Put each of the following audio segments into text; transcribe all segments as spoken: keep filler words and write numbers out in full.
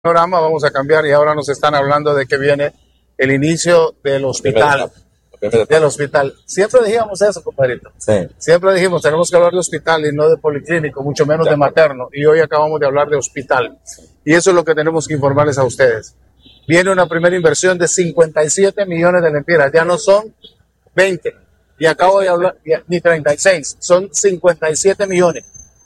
panorama vamos a cambiar y ahora nos están hablando de que viene el inicio del hospital. Del hospital. Siempre dijimos eso, compadrito. Sí. Siempre dijimos, tenemos que hablar de hospital y no de policlínico, mucho menos de materno. Y hoy acabamos de hablar de hospital. Y eso es lo que tenemos que informarles a ustedes. Viene una primera inversión de cincuenta y siete millones de lempiras. Ya no son veinte. Y acabo de hablar, ni treinta y seis. Son cincuenta y siete millones.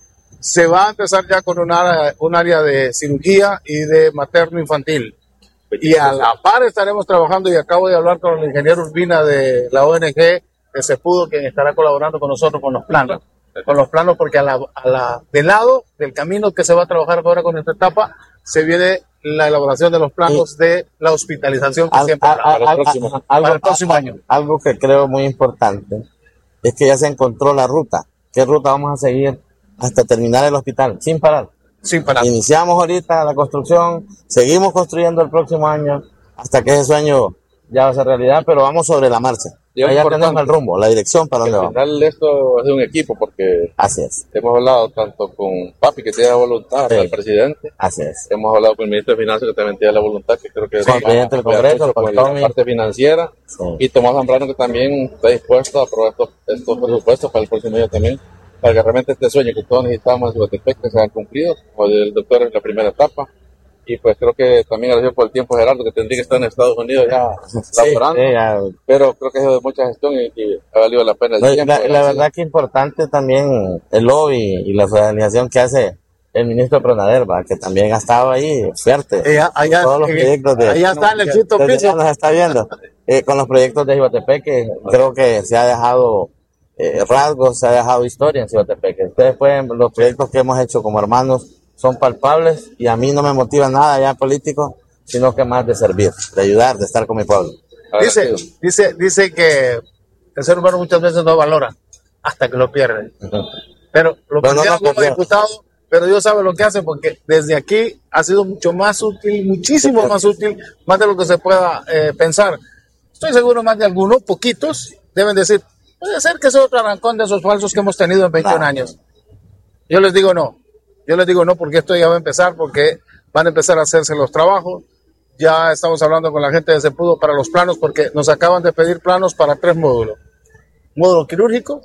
Se va a empezar ya con un área, un área de cirugía y de materno infantil. Y a la par estaremos trabajando, y acabo de hablar con el ingeniero Urbina de la O N G de Cepudo, quien estará colaborando con nosotros con los planos. Con los planos, porque a la, a la, del lado del camino que se va a trabajar ahora con esta etapa, se viene la elaboración de los planos sí. de la hospitalización que al, siempre al, al, para, el próximo, al, para algo, el próximo al, año. Algo que creo muy importante es que ya se encontró la ruta. ¿Qué ruta vamos a seguir hasta terminar el hospital? Sin parar. Sin parar. Iniciamos ahorita la construcción, seguimos construyendo el próximo año hasta que ese sueño ya va a ser realidad, pero vamos sobre la marcha. Ya tenemos el rumbo, la dirección para dónde vamos. Al final esto es de un equipo, porque así es. Hemos hablado tanto con Papi, que tiene la voluntad, sí. el presidente. Así es. Hemos hablado con el ministro de Finanzas, que también tiene la voluntad, que creo que con el presidente del Congreso, con la parte financiera. Sí. Y Tomás Zambrano, que también está dispuesto a aprobar estos, estos presupuestos para el próximo año también, para que realmente este sueño que todos necesitamos en Zihuatepec que se han cumplido, como el doctor en la primera etapa. Y pues creo que también gracias por el tiempo, Gerardo, que tendría que estar en Estados Unidos ya sí, laborando, sí, ya. Pero creo que es de mucha gestión y, y ha valido la pena el no, tiempo. La, la verdad que importante también el lobby y la organización que hace el ministro Pronader, ¿va? Que también ha estado ahí fuerte. Allá, allá, todos los proyectos de, allá está en el quinto piso. Nos está viendo. Eh, con los proyectos de Zihuatepec, que creo que se ha dejado eh, rasgos, se ha dejado historia en Zihuatepec. Ustedes pueden, los proyectos que hemos hecho como hermanos son palpables, y a mí no me motiva nada ya político, sino que más de servir, de ayudar, de estar con mi pueblo. Dice, dice, dice que el ser humano muchas veces no valora hasta que lo pierde. Uh-huh. Pero lo bueno, perdieron no, como diputado, pero Dios sabe lo que hace, porque desde aquí ha sido mucho más útil, muchísimo sí, más útil, más de lo que se pueda eh, pensar. Estoy seguro más de algunos, poquitos, deben decir, puede ser que sea otro arrancón de esos falsos que hemos tenido en veintiún no. años. Yo les digo no. Yo les digo no, porque esto ya va a empezar, porque van a empezar a hacerse los trabajos. Ya estamos hablando con la gente de Cepudo para los planos, porque nos acaban de pedir planos para tres módulos. Módulo quirúrgico,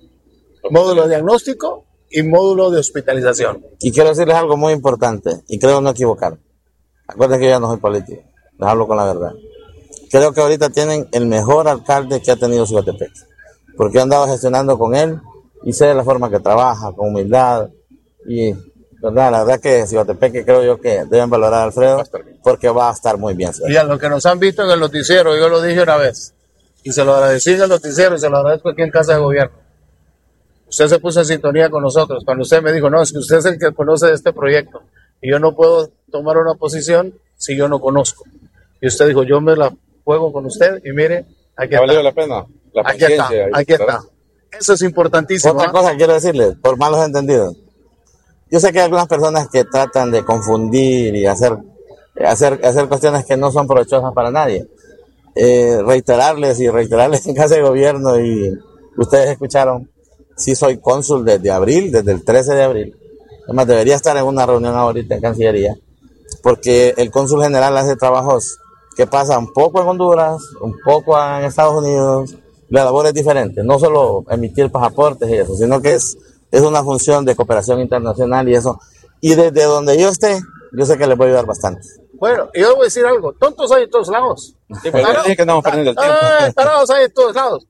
módulo diagnóstico y módulo de hospitalización. Y quiero decirles algo muy importante, y creo no equivocar. Acuérdense que yo ya no soy político, les hablo con la verdad. Creo que ahorita tienen el mejor alcalde que ha tenido Zihuatepec, porque he andado gestionando con él y sé de la forma que trabaja, con humildad. Y verdad, la verdad que Zihuatepec, creo yo que deben valorar a Alfredo, porque va a estar muy bien. Y a los que nos han visto en el noticiero, yo lo dije una vez, y se lo agradecí en el noticiero, y se lo agradezco aquí en Casa de Gobierno. Usted se puso en sintonía con nosotros, cuando usted me dijo, no, es que usted es el que conoce de este proyecto, y yo no puedo tomar una posición si yo no conozco. Y usted dijo, yo me la juego con usted, y mire, aquí está. ¿Valió la pena? La aquí está, aquí está. Eso es importantísimo. Otra ¿eh? cosa quiero decirle, por malos entendidos. Yo sé que hay algunas personas que tratan de confundir y hacer, hacer, hacer cuestiones que no son provechosas para nadie. Eh, reiterarles y reiterarles en Casa de Gobierno, y ustedes escucharon, sí soy cónsul desde abril, desde el trece de abril. Además, debería estar en una reunión ahorita en Cancillería, porque el cónsul general hace trabajos que pasan un poco en Honduras, un poco en Estados Unidos. La labor es diferente, no solo emitir pasaportes y eso, sino que es Es una función de cooperación internacional y eso. Y desde donde yo esté, yo sé que les voy a ayudar bastante. Bueno, y yo voy a decir algo. Tontos hay en todos lados. Sí, pero yo dije que estamos perdiendo el tiempo. Ah, tarados hay en todos lados.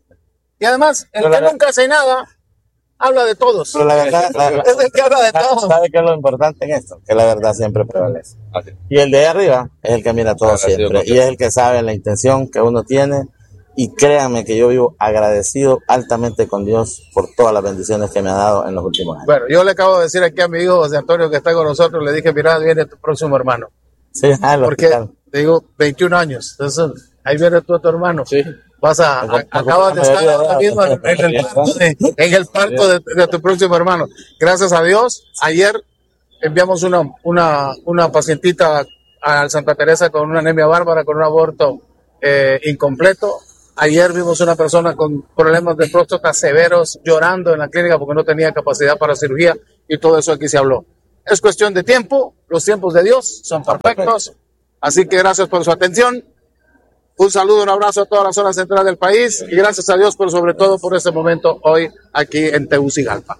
Y además, el pero que la... nunca hace nada, habla de todos. Pero la verdad, la... es el que habla de todos. ¿Sabe qué es lo importante en esto? Que la verdad siempre prevalece. Así. Y el de ahí arriba es el que mira todo siempre. Y es el que sabe la intención que uno tiene. Y créanme que yo vivo agradecido altamente con Dios por todas las bendiciones que me ha dado en los últimos años. Bueno, yo le acabo de decir aquí a mi hijo José Antonio, que está con nosotros, le dije, mira, viene tu próximo hermano. Sí, ah, porque te digo, veintiún años, entonces ahí viene tu otro hermano. Sí. Vas a, a acabas de estar ahora mismo en, en el parto, de, en el parto de, de tu próximo hermano. Gracias a Dios, ayer enviamos una, una, una pacientita a Santa Teresa con una anemia bárbara, con un aborto eh, incompleto. Ayer vimos una persona con problemas de próstata severos llorando en la clínica porque no tenía capacidad para cirugía, y todo eso aquí se habló. Es cuestión de tiempo, los tiempos de Dios son perfectos, así que gracias por su atención. Un saludo, un abrazo a toda la zona central del país y gracias a Dios, pero sobre todo por este momento hoy aquí en Tegucigalpa.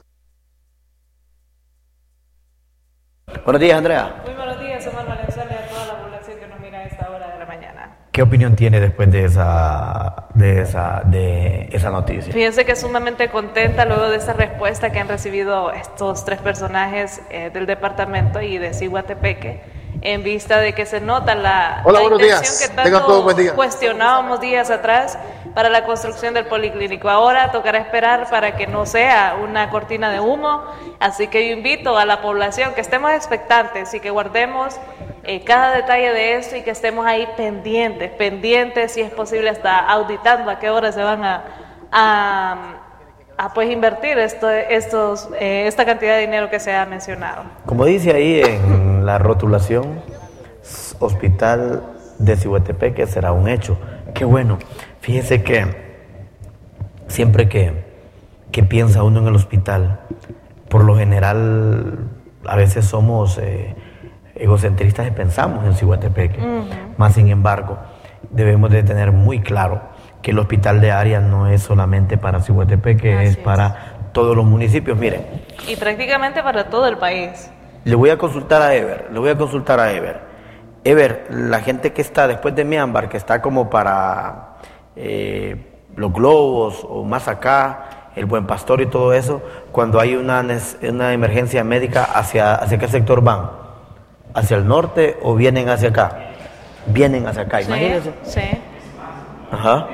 Buenos días, Andrea. Muy buenos días, Omar Valenzuela, y a toda la población que nos mira a esta hora de la mañana. ¿Qué opinión tiene después de esa, de esa, de esa noticia? Fíjense que sumamente contenta luego de esta respuesta que han recibido estos tres personajes eh, del departamento y de Ciguatepeque, en vista de que se nota la, Hola, la buenos intención días. que tanto todo buen día. cuestionábamos días atrás para la construcción del policlínico. Ahora tocará esperar para que no sea una cortina de humo, así que yo invito a la población que estemos expectantes y que guardemos eh, cada detalle de esto y que estemos ahí pendientes, pendientes si es posible hasta auditando a qué hora se van a, a, a pues invertir esto, estos, eh, esta cantidad de dinero que se ha mencionado. Como dice ahí en la rotulación, Hospital de Ciguatepeque será un hecho. Qué bueno. Fíjese que siempre que, que piensa uno en el hospital, por lo general a veces somos eh, egocentristas y pensamos en Ciguatepeque. Uh-huh. Más sin embargo, debemos de tener muy claro que el hospital de área no es solamente para Ciguatepeque, Así es para es. todos los municipios. Miren. Y prácticamente para todo el país. Le voy a consultar a Ever, le voy a consultar a Ever. Ever, la gente que está después de Miambar, que está como para eh, Los Globos o más acá, el Buen Pastor y todo eso, cuando hay una, una emergencia médica, ¿hacia, hacia qué sector van? ¿Hacia el norte o vienen hacia acá? Vienen hacia acá, imagínense. Sí, sí. Ajá.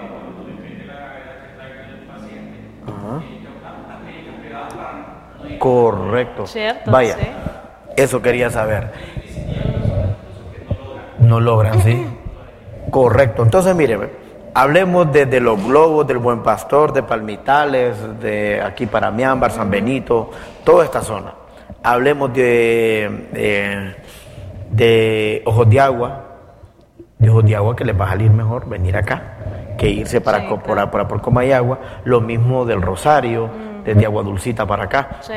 Ajá. Correcto. Cierto, Vaya, sí. Eso quería saber. No logran, ¿sí? Correcto. Entonces, mire, hablemos de, de Los Globos, del Buen Pastor, de Palmitales, de aquí para Miambar, San Benito, toda esta zona. Hablemos de, de, de Ojos de Agua, de Ojos de Agua, que les va a salir mejor venir acá que irse para, sí, por, claro. por, por, por Comayagua. Lo mismo del Rosario, uh-huh. desde Agua Dulcita para acá. Sí.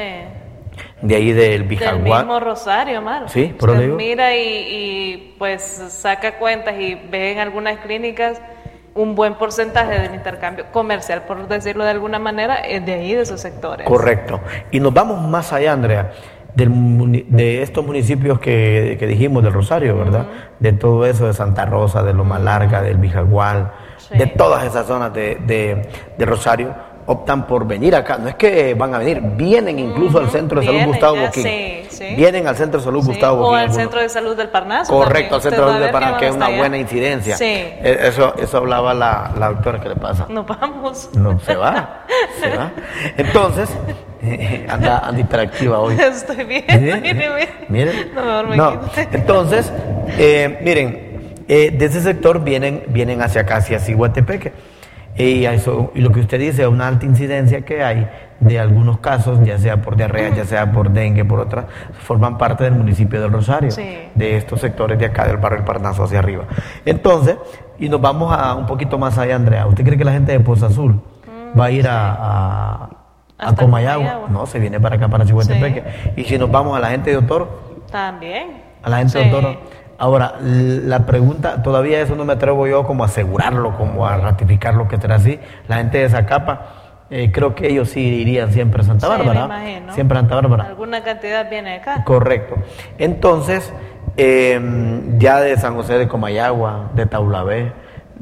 De ahí del Bijaguá. Del mismo Rosario, Mar. Sí, por Usted digo. mira y, y pues saca cuentas y ve en algunas clínicas un buen porcentaje del intercambio comercial, por decirlo de alguna manera, es de ahí, de esos sectores. Correcto. Y nos vamos más allá, Andrea, del, de estos municipios que, que dijimos, del Rosario, ¿verdad? Uh-huh. De todo eso, de Santa Rosa, de Loma Larga, del Bijagual, sí. de todas esas zonas de, de, de Rosario. Optan por venir acá, no es que van a venir, vienen incluso uh-huh. al Centro de vienen, Salud Gustavo ya, Boquín. Sí, sí. Vienen al Centro de Salud sí, Gustavo Boquín. O al algunos. Centro de Salud del Parnaso. Correcto, al Centro de Salud del Parnaso, que es una allá. buena incidencia. Sí. Eso, eso hablaba la, la doctora, ¿qué le pasa? Nos vamos. No, se va, se va. Entonces, eh, anda, anda interactiva hoy. Estoy bien, ¿Eh? miren, miren. No, mejor me no. Entonces, eh, miren, eh, de ese sector vienen, vienen hacia acá, hacia Ciguatepeque. Y, eso, y lo que usted dice, una alta incidencia que hay de algunos casos, ya sea por diarrea, ya sea por dengue, por otras, forman parte del municipio del Rosario, sí. de estos sectores de acá del barrio El Parnaso hacia arriba. Entonces, y nos vamos a un poquito más allá, Andrea. ¿Usted cree que la gente de Poza Azul mm, va a ir sí. a, a, a Comayagua? Comayagua? No, se viene para acá, para Ciguatepeque. Sí. Y si nos vamos a la gente de Otoro, también. A la gente sí. de Otoro. Ahora, la pregunta, todavía eso no me atrevo yo como a asegurarlo, como a ratificarlo que será así. La gente de Zacapa, eh, creo que ellos sí irían siempre a Santa sí, Bárbara. Me imagino. Siempre a Santa Bárbara. Alguna cantidad viene acá. Correcto. Entonces, eh, ya de San José de Comayagua, de Taulabé,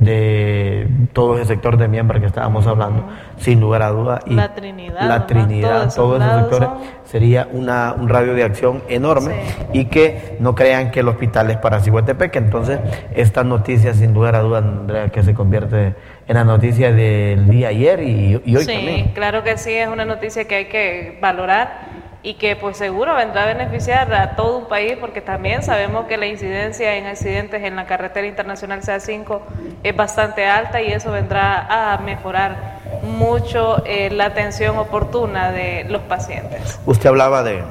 de todo ese sector de Miambar que estábamos hablando, uh-huh. sin lugar a duda. Y la Trinidad. La Trinidad, todos esos sectores, son... sería una, un radio de acción enorme sí. y que no crean que el hospital es para Ciguatepeque. Entonces, esta noticia, sin lugar a duda, Andrea, que se convierte en la noticia del día ayer y, y hoy sí, también. Sí, claro que sí, es una noticia que hay que valorar y que pues seguro vendrá a beneficiar a todo un país, porque también sabemos que la incidencia en accidentes en la carretera internacional C A cinco es bastante alta y eso vendrá a mejorar mucho eh, la atención oportuna de los pacientes. Usted hablaba de,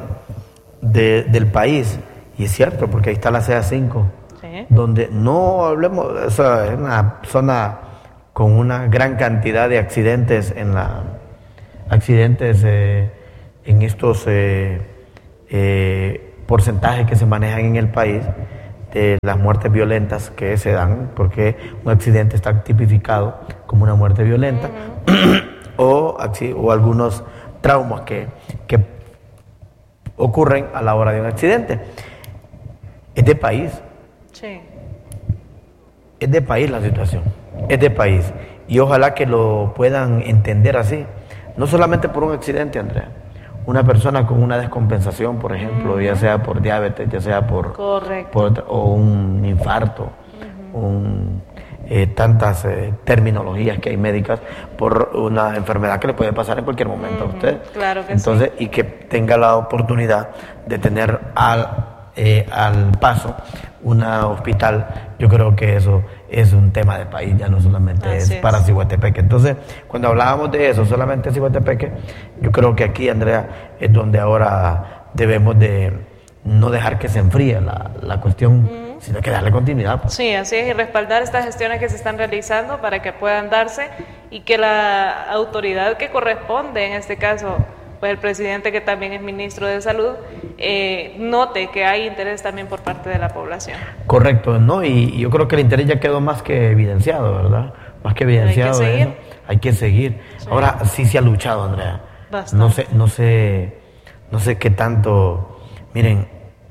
de del país y es cierto, porque ahí está la C A cinco, sí. donde no hablemos, o sea, es una zona con una gran cantidad de accidentes en la accidentes eh, en estos eh, eh, porcentajes que se manejan en el país de las muertes violentas que se dan, porque un accidente está tipificado como una muerte violenta, uh-huh. o, o algunos traumas que, que ocurren a la hora de un accidente. Es de país. Sí. Es de país la situación. Es de país. Y ojalá que lo puedan entender así. No solamente por un accidente, Andrea. Una persona con una descompensación, por ejemplo, uh-huh. ya sea por diabetes, ya sea por, por o un infarto, uh-huh. un, eh, tantas eh, terminologías que hay médicas por una enfermedad que le puede pasar en cualquier momento uh-huh. a usted. Claro que Entonces, sí. Y que tenga la oportunidad de tener al, eh, al paso una hospital, yo creo que eso es un tema de país, ya no solamente es, es para Cihuatepeque. Entonces, cuando hablábamos de eso, solamente Cihuatepeque, yo creo que aquí, Andrea, es donde ahora debemos de no dejar que se enfríe la, la cuestión, uh-huh. sino que darle continuidad. Pues. Sí, así es, y respaldar estas gestiones que se están realizando para que puedan darse y que la autoridad que corresponde, en este caso, pues el presidente, que también es ministro de Salud, eh, note que hay interés también por parte de la población. Correcto, ¿no? Y, y yo creo que el interés ya quedó más que evidenciado, ¿verdad? Más que evidenciado. Hay que seguir. Eso. Hay que seguir. Sí. Ahora sí se ha luchado, Andrea. Bastante. No sé, no sé, no sé qué tanto. Miren,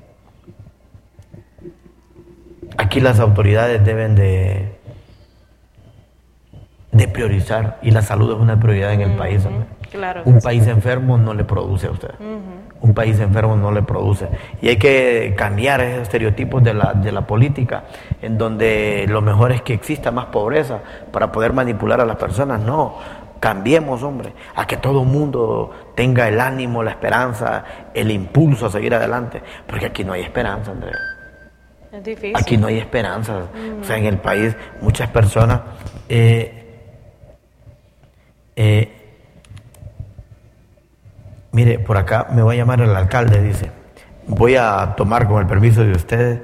aquí las autoridades deben de, de priorizar, y la salud es una prioridad en el uh-huh. país, Andrea. Claro un sí. país enfermo no le produce a usted. Uh-huh. Un país enfermo no le produce. Y hay que cambiar esos estereotipos de la, de la política, en donde lo mejor es que exista más pobreza para poder manipular a las personas. No, cambiemos, hombre, a que todo el mundo tenga el ánimo, la esperanza, el impulso a seguir adelante. Porque aquí no hay esperanza, Andrea. Es difícil. Aquí no hay esperanza. Uh-huh. O sea, en el país muchas personas... Eh, eh, Mire, por acá me va a llamar el alcalde, dice. Voy a tomar con el permiso de ustedes.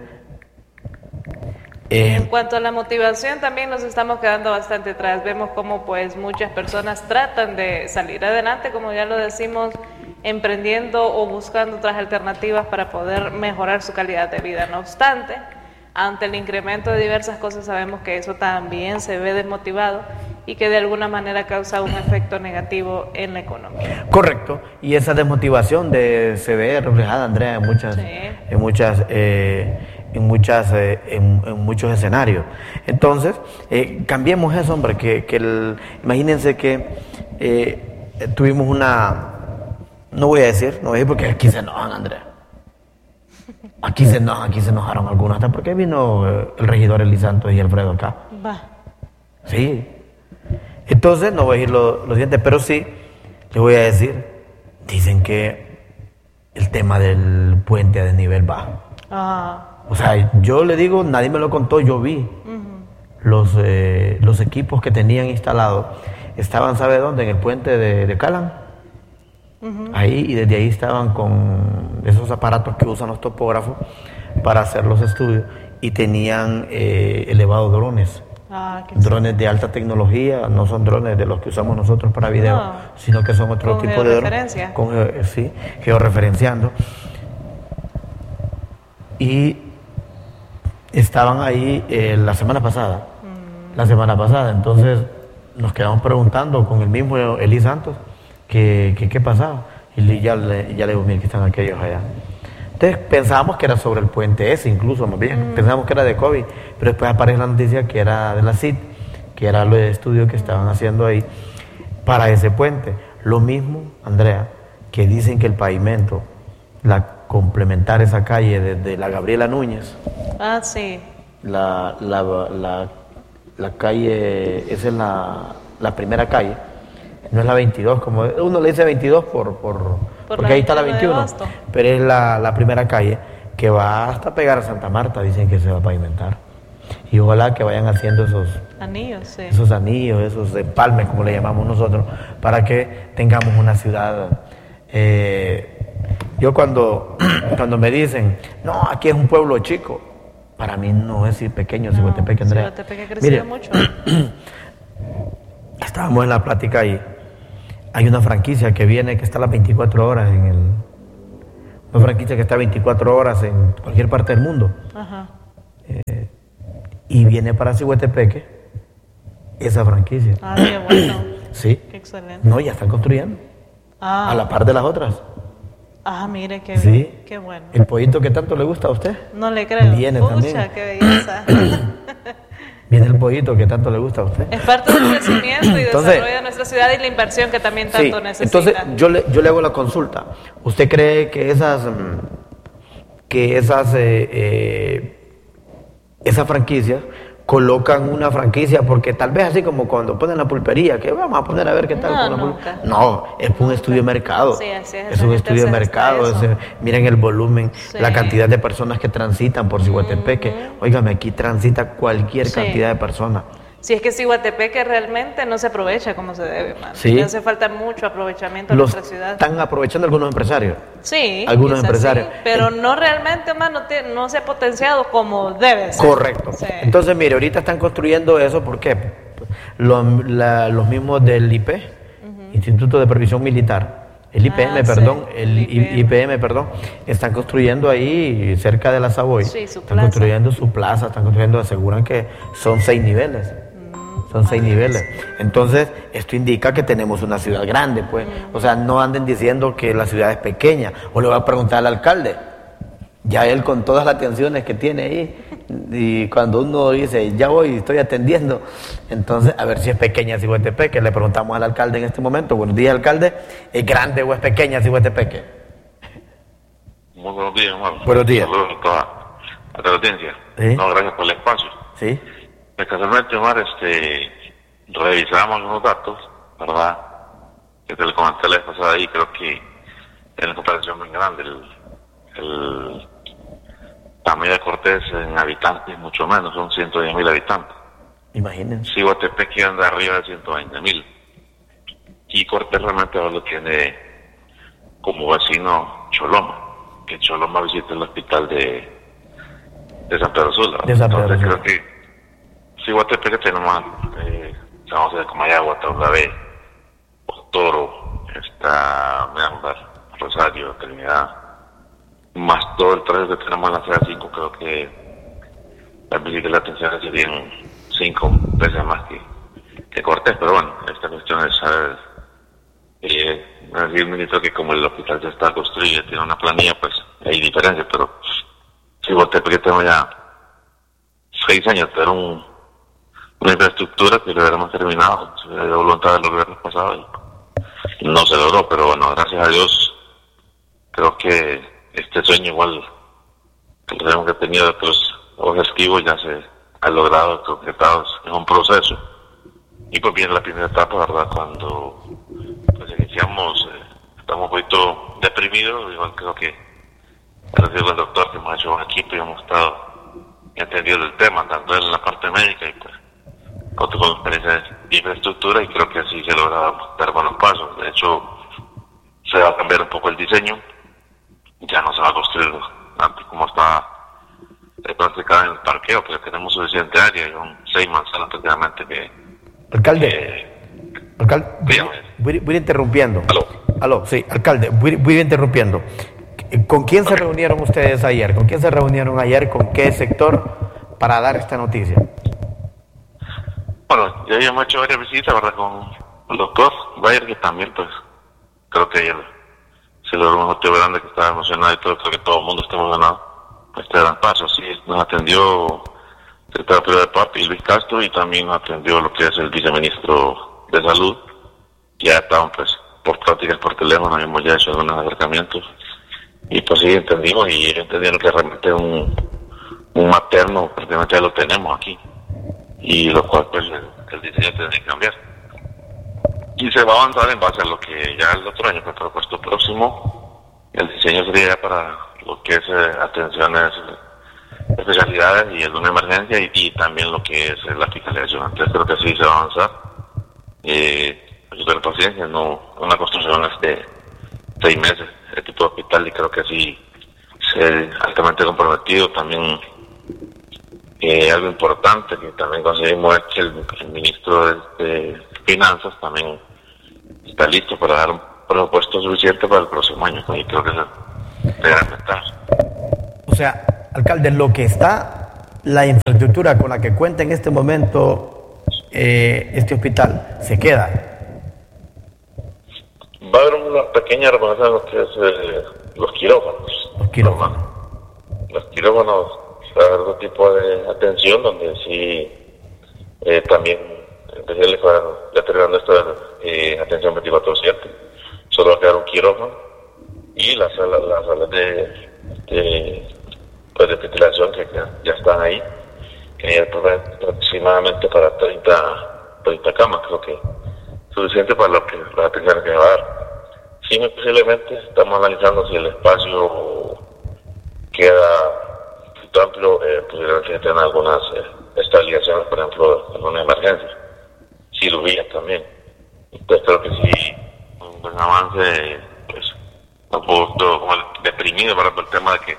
Eh, en cuanto a la motivación, también nos estamos quedando bastante atrás. Vemos cómo pues muchas personas tratan de salir adelante, como ya lo decimos, emprendiendo o buscando otras alternativas para poder mejorar su calidad de vida. No obstante, ante el incremento de diversas cosas, sabemos que eso también se ve desmotivado y que de alguna manera causa un efecto negativo en la economía. Correcto, y esa desmotivación de, se ve reflejada, Andrea, en muchas, sí. en muchas, eh, en muchas, eh, en, en muchos escenarios. Entonces, eh, cambiemos eso, hombre, que, que el, imagínense que eh, tuvimos una, no voy a decir, no voy a decir porque aquí se enojan, Andrea. Aquí se enojan, aquí se enojaron algunos, hasta porque vino eh, el regidor Eli Santos y Alfredo acá. Va. Sí. Entonces, no voy a decir lo, lo siguiente, pero sí, les voy a decir, dicen que el tema del puente a desnivel bajo. Ah. O sea, yo le digo, nadie me lo contó, yo vi. Uh-huh. Los, eh, los equipos que tenían instalados estaban, ¿sabe dónde? En el puente de, de Calan. Uh-huh. Ahí, y desde ahí estaban con esos aparatos que usan los topógrafos para hacer los estudios, y tenían eh, elevados drones. Ah, drones de alta tecnología, no son drones de los que usamos nosotros para video, no, sino que son otro tipo de drones, con sí, georreferenciando. Y estaban ahí eh, la semana pasada, mm. la semana pasada, entonces nos quedamos preguntando con el mismo Eli Santos que qué pasaba, y ya le, ya le digo, mira, que están aquellos allá. Entonces pensábamos que era sobre el puente ese, incluso más bien, mm. pensábamos que era de COVID, pero después aparece la noticia que era de la C I T, que era lo de estudio que estaban haciendo ahí para ese puente. Lo mismo, Andrea, que dicen que el pavimento, la complementar esa calle desde la Gabriela Núñez, ah, sí, la, la, la, la calle, esa es la, la primera calle, no es la veintidós, como uno le dice veintidós por, por, por porque ahí está la veintiuno, pero es la, la primera calle que va hasta pegar a Santa Marta, dicen que se va a pavimentar. Y ojalá que vayan haciendo esos anillos, sí. esos anillos, esos empalmes, como le llamamos nosotros, para que tengamos una ciudad. Eh, yo cuando, cuando me dicen, no, aquí es un pueblo chico, para mí no es pequeño, no, Cihuatepeque, Andrea. Cihuatepeque ha crecido Mire, mucho. Estábamos en la plática ahí. Hay una franquicia que viene, que está a las veinticuatro horas en el una franquicia que está veinticuatro horas en cualquier parte del mundo. Ajá. Eh, y viene para Cihuetepeque esa franquicia. Ah, qué bueno. Sí. Qué excelente. No, ya están construyendo. Ah. A la par de las otras. Ah, mire, qué Sí. bien. Qué bueno. El pollito que tanto le gusta a usted. No le creo. Viene Pucha, también. qué belleza. Viene el pollito que tanto le gusta a usted. Es parte del crecimiento y Entonces, desarrollo de nuestra ciudad y la inversión que también tanto sí, necesita. entonces yo le, yo le hago la consulta. ¿Usted cree que esas mm, que esas eh, eh, esas franquicias colocan una franquicia porque tal vez así como cuando ponen la pulpería, que vamos a poner a ver qué tal No, con la pul- nunca. No, es un estudio de mercado. Sí, así es, Es la un gente estudio de hace mercado. hasta es, eso. miren el volumen, Sí. la cantidad de personas que transitan por Cihuetepeque. Óigame, aquí transita cualquier Sí. cantidad de personas. Si es que Cihuetepeque realmente no se aprovecha como se debe, man. Sí. Le hace falta mucho aprovechamiento a Los nuestra ciudad. están aprovechando algunos empresarios. Sí, algunos quizás empresarios. sí, pero no realmente, man, no, te- no se ha potenciado como debe ser. Correcto. Sí. Entonces, mire, ahorita están construyendo eso porque los, la- los mismos del I P, Instituto de Previsión Militar, el I P M, Ah, sí, perdón, el el I- I P M. I P M, perdón, están construyendo ahí cerca de la Savoy. Sí, su están plaza. construyendo su plaza, están construyendo, aseguran que son seis niveles. Son seis niveles. Entonces, esto indica que tenemos una ciudad grande, pues. O sea, no anden diciendo que la ciudad es pequeña. O le voy a preguntar al alcalde. Ya él con todas las atenciones que tiene ahí, y cuando uno dice, ya voy, estoy atendiendo, entonces, a ver si es pequeña Cihuetepeque. Le preguntamos al alcalde en este momento. Buenos días, alcalde. ¿Es grande o es pequeña Cihuetepeque? Muy buenos días, Omar. Buenos días. Saludos a toda, a toda la audiencia. Sí. No, gracias por el espacio. Sí. Pues casualmente, Omar, este, revisamos algunos datos, ¿verdad? Que te lo comenté la vez pasada y creo que es una comparación muy grande. El, el tamaño de Cortés en habitantes, mucho menos, son ciento diez mil habitantes. Imagínense. Cihuetepeque anda arriba de ciento veinte mil. Y Cortés realmente ahora lo tiene como vecino Choloma, que Choloma visita el hospital de, de San Pedro Sula. De San Pedro Entonces Sula. creo que Cihuetepeque tenemos, eh, San José de Comayagua, Taurabé, Toro, está Meambar, Rosario, Trinidad, más todo el tráfico que tenemos en la C A cinco, creo que las visitas y las atenciones serían cinco veces más que, que Cortés, pero bueno, esta cuestión es saber, eh, decir el ministro que como el hospital ya está construido, tiene una planilla, pues hay diferencias, pero Cihuetepeque tenemos ya seis años, pero un una infraestructura que lo hubiéramos terminado, se hubiera voluntad de los gobiernos pasados y no se logró, pero bueno, gracias a Dios creo que este sueño igual que lo hemos tenido de otros objetivos ya se ha logrado, concretado en un proceso y pues viene la primera etapa, verdad, cuando pues iniciamos, eh, estamos un poquito deprimidos, igual creo que gracias al doctor que hemos hecho un equipo y hemos estado entendiendo el tema, tanto en la parte médica y pues otro con experiencia de infraestructura y creo que así se logra dar buenos pasos. De hecho, se va a cambiar un poco el diseño, ya no se va a construir antes como está practicado en el parqueo, porque tenemos suficiente área, y son seis manzanas prácticamente que... Alcalde, Eh, alcalde, dígame. voy, voy interrumpiendo. Aló. Aló, sí, alcalde, voy, voy interrumpiendo. ¿Con quién se reunieron ustedes ayer? ¿Con quién se reunieron ayer? ¿Con qué sector para dar esta noticia? Bueno, ya habíamos hecho varias visitas, ¿verdad? Con el doctor Bayer, que también, pues, creo que ayer se logró un objetivo grande, que estaba emocionado y todo, creo que todo el mundo está emocionado. Este gran paso, sí, nos atendió el secretario de Papi, Luis Castro, y también nos atendió lo que es el viceministro de Salud. Ya estaban, pues, por prácticas por teléfono, habíamos ya hecho algunos acercamientos. Y pues sí, entendimos, y entendieron que realmente un, un materno, prácticamente ya lo tenemos aquí. Y lo cual pues el, el diseño tiene que cambiar y se va a avanzar en base a lo que ya el otro año fue propuesto próximo. El diseño sería ya para lo que es eh, atenciones, eh, especialidades y el de una emergencia y, y también lo que es eh, la fiscalización. Entonces creo que sí se va a avanzar, eh, yo tengo paciencia, no una construcción es de seis meses el tipo de hospital y creo que sí se altamente comprometido. También Eh, algo importante que también conseguimos es que el, el ministro de, de Finanzas también está listo para dar un presupuesto suficiente para el próximo año, y creo que eso de gran ventaja. O sea, alcalde, lo que está, la infraestructura con la que cuenta en este momento eh, este hospital, ¿se queda? Va a haber una pequeña remodelación en lo que es eh, los quirófanos. Los quirófanos. Los quirófanos, va a haber otro tipo de atención donde sí eh, también decirle que van deteriorando esta eh, atención veinticuatro siete. Solo va a quedar un quirófano y las salas la sala de, de, pues de ventilación que ya, ya están ahí, que hay aproximadamente para treinta camas, creo que suficiente para lo que va a tener que llevar. Sí, muy posiblemente estamos analizando si el espacio queda muy amplio, eh, posiblemente tengan algunas eh, estabilizaciones, por ejemplo, alguna emergencia, cirugía también. Entonces creo que sí, un buen avance, pues, un poco como deprimido para el tema de que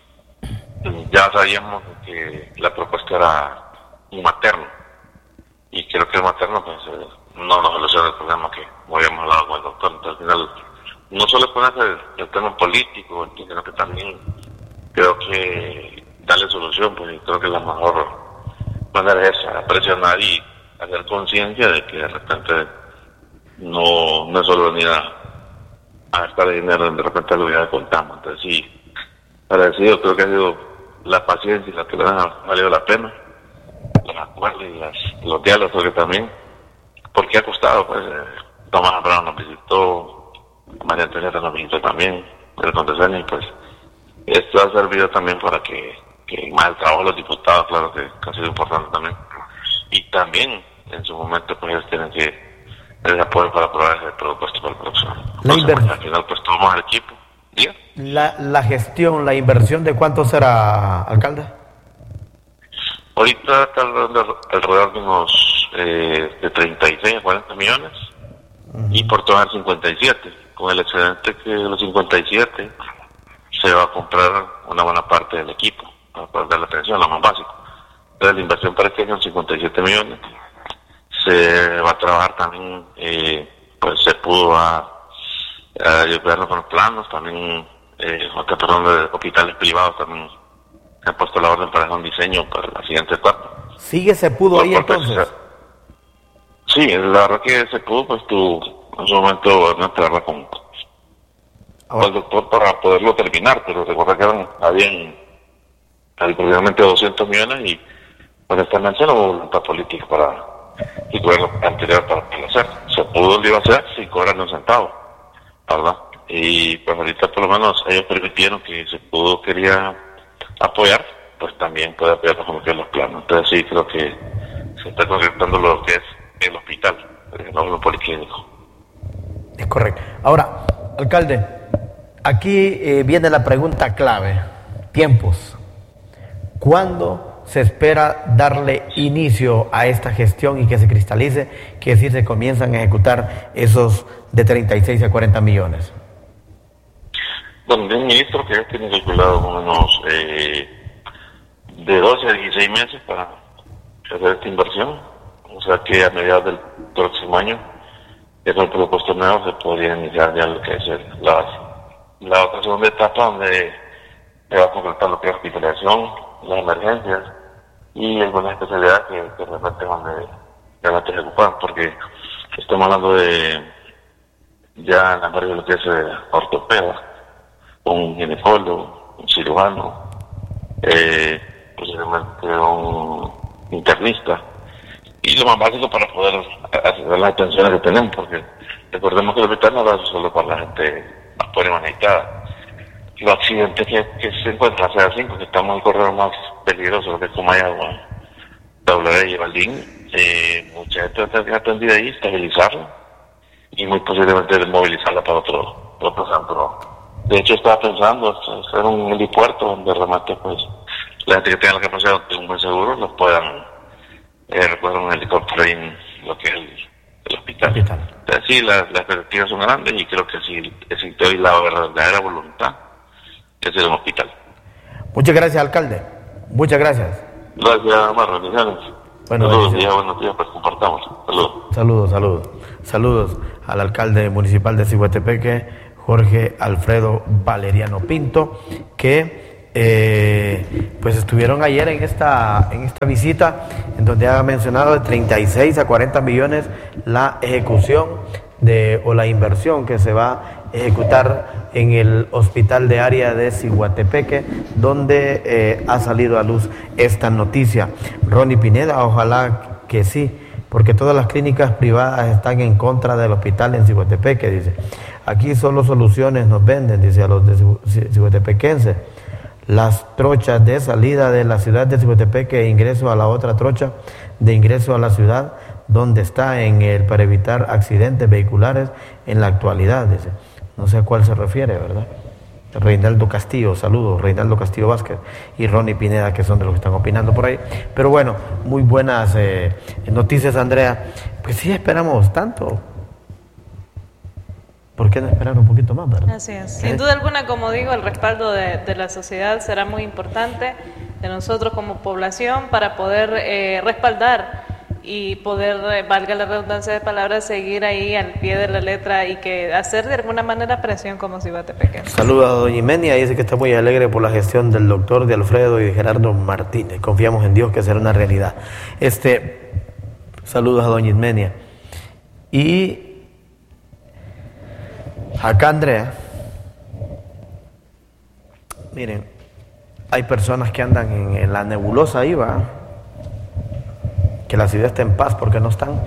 ya sabíamos que la propuesta era un materno, y creo que el materno, pues, eh, no nos soluciona el problema que habíamos hablado con el doctor. Entonces, al final, no solo ponerse el, el tema político, sino que también creo que darle solución, pues creo que la mejor manera es esa, presionar y hacer conciencia de que de repente no, no es solo venir a, a gastar dinero, de repente lo ya contamos. Entonces sí, agradecido, creo que ha sido la paciencia y la que le ha valido la pena, los acuerdos y las, los diálogos, porque también, porque ha costado, pues, eh, Tomás Zambrano nos visitó, María Antonieta nos visitó también, el Contesaña, y pues esto ha servido también para que, que más el trabajo de los diputados, claro que, que ha sido importante también, y también en su momento pues ellos tienen que el apoyo para aprobar ese presupuesto para el próximo. La inversión. Al final pues tomamos el equipo. ¿Sí? La, la gestión, la inversión, ¿de cuánto será, alcalde? Ahorita está alrededor, alrededor de unos eh, de treinta y seis a cuarenta millones, uh-huh. Y por tomar cincuenta y siete. Con el excedente que de los cincuenta y siete se va a comprar una buena parte del equipo para poder dar la atención, lo más básico. Entonces la inversión para este año son cincuenta y siete millones. Se va a trabajar también, eh, pues se pudo a, a ayudarnos con los planos, también eh, otra persona de hospitales privados también se ha puesto la orden para hacer un diseño para la siguiente etapa. ¿Sigue se pudo ahí entonces? Sí, la verdad que se pudo, pues tú en su momento no te agarras con, con el doctor para poderlo terminar, pero recuerda que eran, habían aproximadamente doscientos millones y pues esta mención hubo voluntad política para y gobierno anterior para poderlo hacer. Se pudo, lo iba a hacer sin cobrarle un centavo, ¿verdad? Y pues ahorita por lo menos ellos permitieron que se pudo, quería apoyar, pues también puede apoyarnos como que los planos. Entonces sí, creo que se está concretando lo que es el hospital, el módulo policlínico. Es correcto. Ahora, alcalde, aquí eh, viene la pregunta clave, tiempos. ¿Cuándo se espera darle inicio a esta gestión y que se cristalice, que es decir, se comienzan a ejecutar esos de treinta y seis a cuarenta millones? Bueno, el ministro que ya tiene calculado unos eh, de doce a dieciséis meses para hacer esta inversión, o sea que a mediados del próximo año, con el presupuesto nuevo, se podría iniciar ya lo que es la, la otra segunda etapa donde se va a concretar lo que es hospitalización, las emergencias y algunas especialidades que, que realmente donde realmente se ocupan, porque estamos hablando de ya en la parte de lo que es eh, ortopeda, un ginecólogo, un cirujano, eh, posiblemente un internista, y lo más básico para poder hacer las atenciones que tenemos, porque recordemos que el hospital no es solo para la gente más pobre y más necesitada. Los accidentes que, que se encuentran, C A cinco, que estamos en el corredor más peligroso, lo que es Comayagua, W y Valdín, eh, mucha gente va a tener atendida ahí, estabilizarla y muy posiblemente movilizarla para otro, otro centro. De hecho, estaba pensando hacer un helipuerto donde realmente pues la gente que tenga la capacidad de un buen seguro los puedan eh, recoger un helicóptero en lo que es el, el hospital. hospital. Entonces, sí, las, las expectativas son grandes y creo que sí existe hoy la verdadera voluntad que es un hospital. Muchas gracias, alcalde. Muchas gracias. Gracias, Omar. Bendiciones. Bueno, saludos, días, buenos días, pues compartamos. Saludos. Saludos, saludos. Saludos al alcalde municipal de Ciguatepeque, Jorge Alfredo Valeriano Pinto, que eh, pues estuvieron ayer en esta, en esta visita, en donde ha mencionado de treinta y seis a cuarenta millones la ejecución de, o la inversión que se va a ejecutar en el hospital de área de Ciguatepeque, donde eh, ha salido a luz esta noticia. Ronnie Pineda, ojalá que sí, porque todas las clínicas privadas están en contra del hospital en Ciguatepeque, dice. Aquí solo soluciones nos venden, dice a los de ciguatepequenses. Las trochas de salida de la ciudad de Ciguatepeque e ingreso a la otra trocha de ingreso a la ciudad, donde está en el para evitar accidentes vehiculares en la actualidad, dice. No sé a cuál se refiere, ¿verdad? Reinaldo Castillo, saludos, Reinaldo Castillo Vázquez y Ronnie Pineda, que son de los que están opinando por ahí. Pero bueno, muy buenas eh, noticias, Andrea. Pues sí, esperamos tanto. ¿Por qué no esperar un poquito más, verdad? Así es. Sin duda alguna, como digo, el respaldo de, de la sociedad será muy importante, de nosotros como población, para poder eh, respaldar y poder, eh, valga la redundancia de palabras, seguir ahí al pie de la letra y que hacer de alguna manera presión como Ciguatepeque. Saludos a doña Imenia, dice que está muy alegre por la gestión del doctor, de Alfredo y de Gerardo Martínez. Confiamos en Dios que será una realidad. Este, saludos a doña Imenia. Y acá, Andrea, miren, hay personas que andan en, en la nebulosa ahí, va, que la ciudad está en paz porque no están,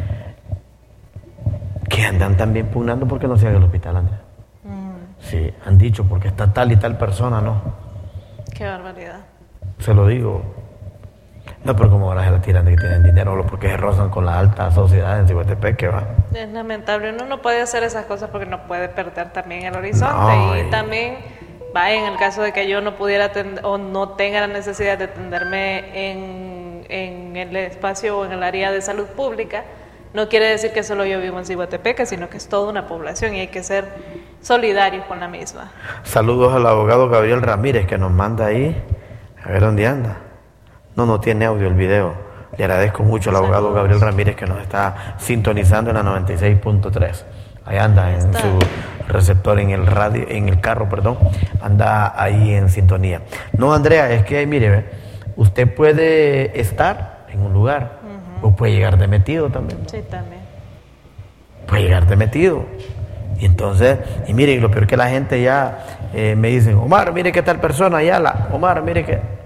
que andan también pugnando porque no se haga el hospital, Andrea. Mm. Sí, han dicho porque está tal y tal persona, ¿no? Qué barbaridad. Se lo digo. No, pero como ahora se la tiran de que tienen dinero, o porque se rozan con la alta sociedad en Ciguatepeque, va. Es lamentable, uno no puede hacer esas cosas porque no puede perder también el horizonte. No, y, y también, va, en el caso de que yo no pudiera atender, o no tenga la necesidad de atenderme en, en el espacio o en el área de salud pública, no quiere decir que solo yo vivo en Ciguatepeque, sino que es toda una población y hay que ser solidarios con la misma. Saludos al abogado Gabriel Ramírez, que nos manda ahí, a ver dónde anda. No, no tiene audio el video. Le agradezco mucho al abogado Saludos. Gabriel Ramírez, que nos está sintonizando en la noventa y seis punto tres. Ahí anda en está. su receptor en el radio, en el carro, perdón, anda ahí en sintonía. No, Andrea, es que mire, usted puede estar en un lugar, uh-huh, o puede llegar de metido también, ¿no? Sí, también. Puede llegar de metido. Y entonces, y mire, lo peor que la gente ya eh, me dicen, Omar, mire qué tal persona, ya la, Omar, mire qué.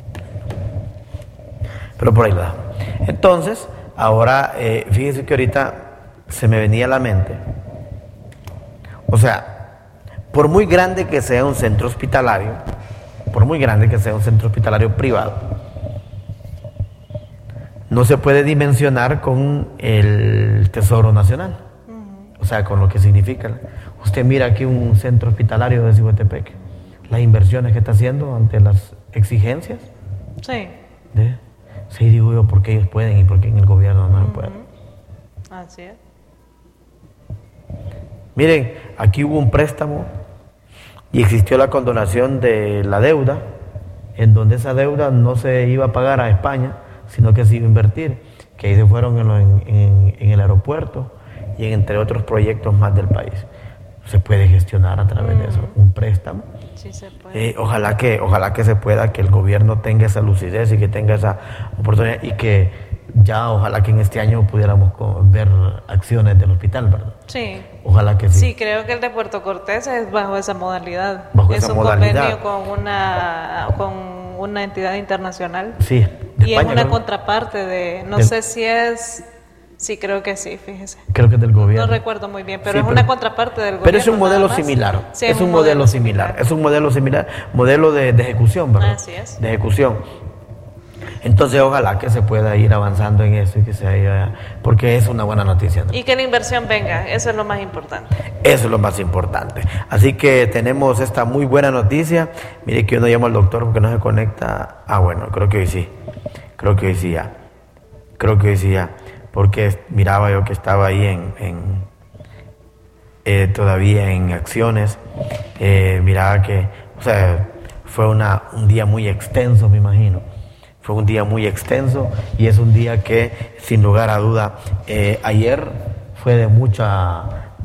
Pero por ahí la. Entonces, ahora, eh, fíjese que ahorita se me venía a la mente. O sea, por muy grande que sea un centro hospitalario, por muy grande que sea un centro hospitalario privado, no se puede dimensionar con el Tesoro Nacional. Uh-huh. O sea, con lo que significa. Usted mira aquí un centro hospitalario de Ciguatepeque, las inversiones que está haciendo ante las exigencias. Sí. De, sí, digo yo, ¿por qué ellos pueden y por qué en el gobierno no uh-huh. pueden? Así es. Miren, aquí hubo un préstamo y existió la condonación de la deuda, en donde esa deuda no se iba a pagar a España, sino que se iba a invertir, que ahí se fueron en, lo, en, en, en el aeropuerto y en, entre otros proyectos más del país. Se puede gestionar a través uh-huh. de eso, un préstamo. Sí se puede. Eh, ojalá que, ojalá que se pueda, que el gobierno tenga esa lucidez y que tenga esa oportunidad y que ya, ojalá que en este año pudiéramos ver acciones del hospital, ¿verdad? Sí. Ojalá que sí. Sí, creo que el de Puerto Cortés es bajo esa modalidad. Bajo es esa un modalidad. convenio con una, con una entidad internacional. Sí. Y España, es una ¿verdad? Contraparte de, no de... sé si es... Sí, creo que sí, fíjese. Creo que es del gobierno. No recuerdo muy bien, pero sí, es pero, una contraparte del gobierno. Pero es un modelo similar. Sí, es, es un modelo, modelo similar. similar. Es un modelo similar. Modelo de, de ejecución, ¿verdad? Así es. De ejecución. Entonces, ojalá que se pueda ir avanzando en eso y que se haya, porque es una buena noticia, ¿no? Y que la inversión venga, eso es lo más importante. Eso es lo más importante. Así que tenemos esta muy buena noticia. Mire que yo no llamo al doctor porque no se conecta. Ah, bueno, creo que hoy sí. Creo que hoy sí ya. Creo que hoy sí ya. Porque miraba yo que estaba ahí en, en eh, todavía en acciones. Eh, miraba que, o sea, fue una, un día muy extenso, me imagino. Fue un día muy extenso y es un día que, sin lugar a duda, eh, ayer fue de mucha,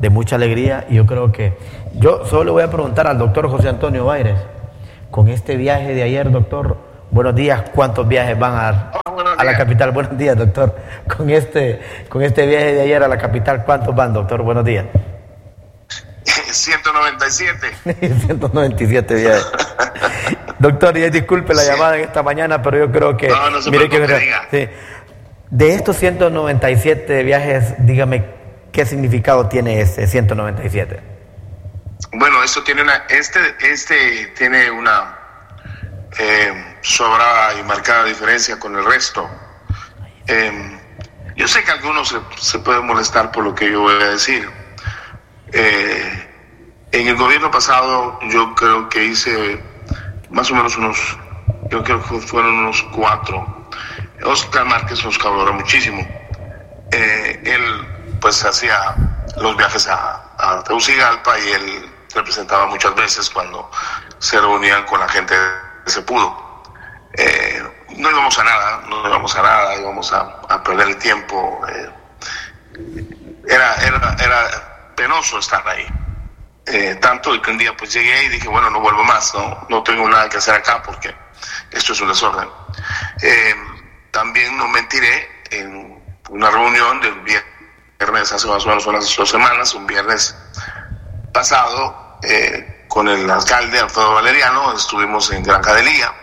de mucha alegría. Y yo creo que, yo solo le voy a preguntar al doctor José Antonio Baires, con este viaje de ayer, doctor, buenos días, ¿cuántos viajes van a, a la capital? Buenos días, doctor. Con este, con este viaje de ayer a la capital, ¿cuántos van, doctor? Buenos días. ciento noventa y siete. ciento noventa y siete viajes. Doctor, y disculpe la sí. llamada en esta mañana, pero yo creo que... No, no se mire preocupe, que, diga. Sí, de estos ciento noventa y siete viajes, dígame, ¿qué significado tiene ese ciento noventa y siete? Bueno, esto tiene una... Este, este tiene una eh, sobrada y marcada diferencia con el resto. Eh, yo sé que algunos se, se pueden molestar por lo que yo voy a decir. Eh, en el gobierno pasado yo creo que hice más o menos unos, yo creo que fueron unos cuatro. Oscar Márquez nos colaboró muchísimo. Eh, él pues hacía los viajes a, a Tegucigalpa y él representaba muchas veces cuando se reunían con la gente que se pudo. Eh, no íbamos a nada, no íbamos a nada, íbamos a, a perder el tiempo. Eh, era, era, era penoso estar ahí. Eh, tanto que un día pues llegué y dije, bueno, no vuelvo más, no, no tengo nada que hacer acá porque esto es un desorden. Eh, también no mentiré, en una reunión del viernes, hace más o menos unas dos semanas, un viernes pasado, eh, con el alcalde Alfredo Valeriano, estuvimos en Granja de Lía,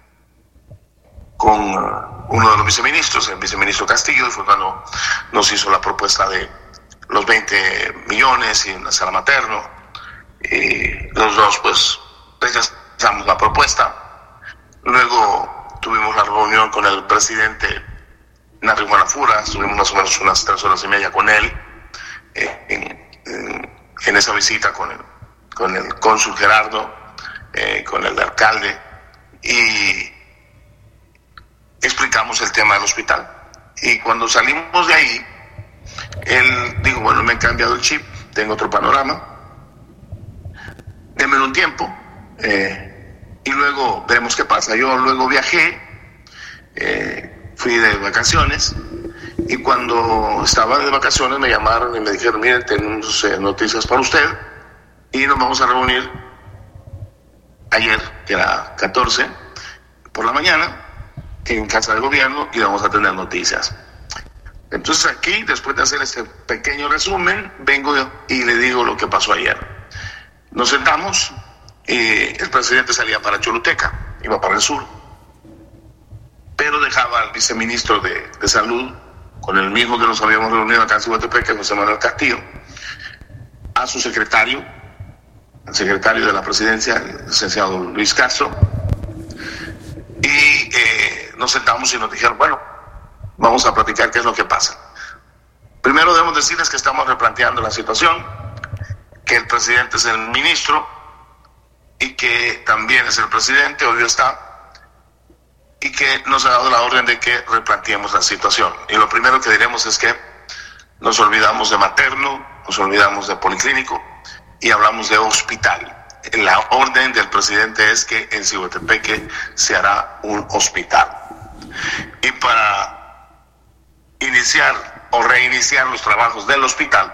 con uh, uno de los viceministros, el viceministro Castillo, y fue cuando nos hizo la propuesta de los veinte millones y una sala materno. Y los dos pues rechazamos la propuesta. Luego tuvimos la reunión con el presidente Narri Guanafura, estuvimos más o menos unas tres horas y media con él eh, en, en, en esa visita con el, con el cónsul Gerardo, eh, con el alcalde, y explicamos el tema del hospital. Y cuando salimos de ahí, él dijo, bueno, me he cambiado el chip, tengo otro panorama, denme un tiempo eh, y luego veremos qué pasa. Yo luego viajé, eh, fui de vacaciones, y cuando estaba de vacaciones me llamaron y me dijeron, miren, tenemos eh, noticias para usted y nos vamos a reunir ayer, que era catorce, por la mañana, en casa del gobierno, y vamos a tener noticias. Entonces aquí, después de hacer este pequeño resumen, vengo y le digo lo que pasó ayer. Nos sentamos y el presidente salía para Choluteca, iba para el sur, pero dejaba al viceministro de, de Salud, con el mismo que nos habíamos reunido acá en Cihuatepeque, José Manuel Castillo, a su secretario, el secretario de la presidencia, el licenciado Luis Castro, y eh, nos sentamos y nos dijeron, bueno, vamos a platicar qué es lo que pasa. Primero debemos decirles que estamos replanteando la situación, que el presidente es el ministro y que también es el presidente, obvio está, y que nos ha dado la orden de que replanteemos la situación. Y lo primero que diremos es que nos olvidamos de materno, nos olvidamos de policlínico y hablamos de hospital. La orden del presidente es que en Cihuatepeque se hará un hospital. Y para iniciar o reiniciar los trabajos del hospital,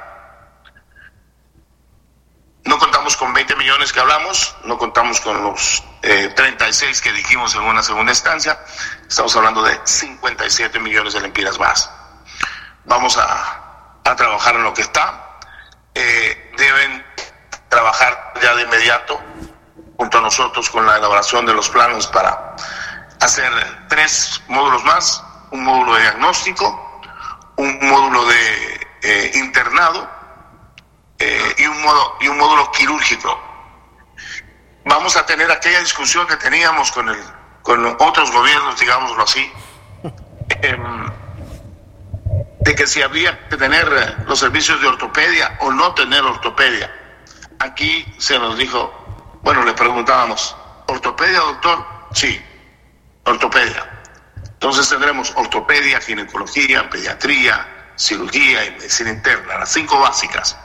no contamos con veinte millones que hablamos, no contamos con los eh, treinta y seis que dijimos en una segunda instancia, estamos hablando de cincuenta y siete millones de lempiras más. Vamos a, a trabajar en lo que está. Eh, deben trabajar ya de inmediato junto a nosotros con la elaboración de los planos para hacer tres módulos más, un módulo de diagnóstico, un módulo de eh, internado, Eh, y, un modo, y un módulo quirúrgico. Vamos a tener aquella discusión que teníamos con, el, con otros gobiernos, digámoslo así, eh, de que si había que tener los servicios de ortopedia o no tener ortopedia. Aquí se nos dijo, bueno, le preguntábamos, ¿ortopedia, doctor? Sí, ortopedia. Entonces tendremos ortopedia, ginecología, pediatría, cirugía y medicina interna, las cinco básicas.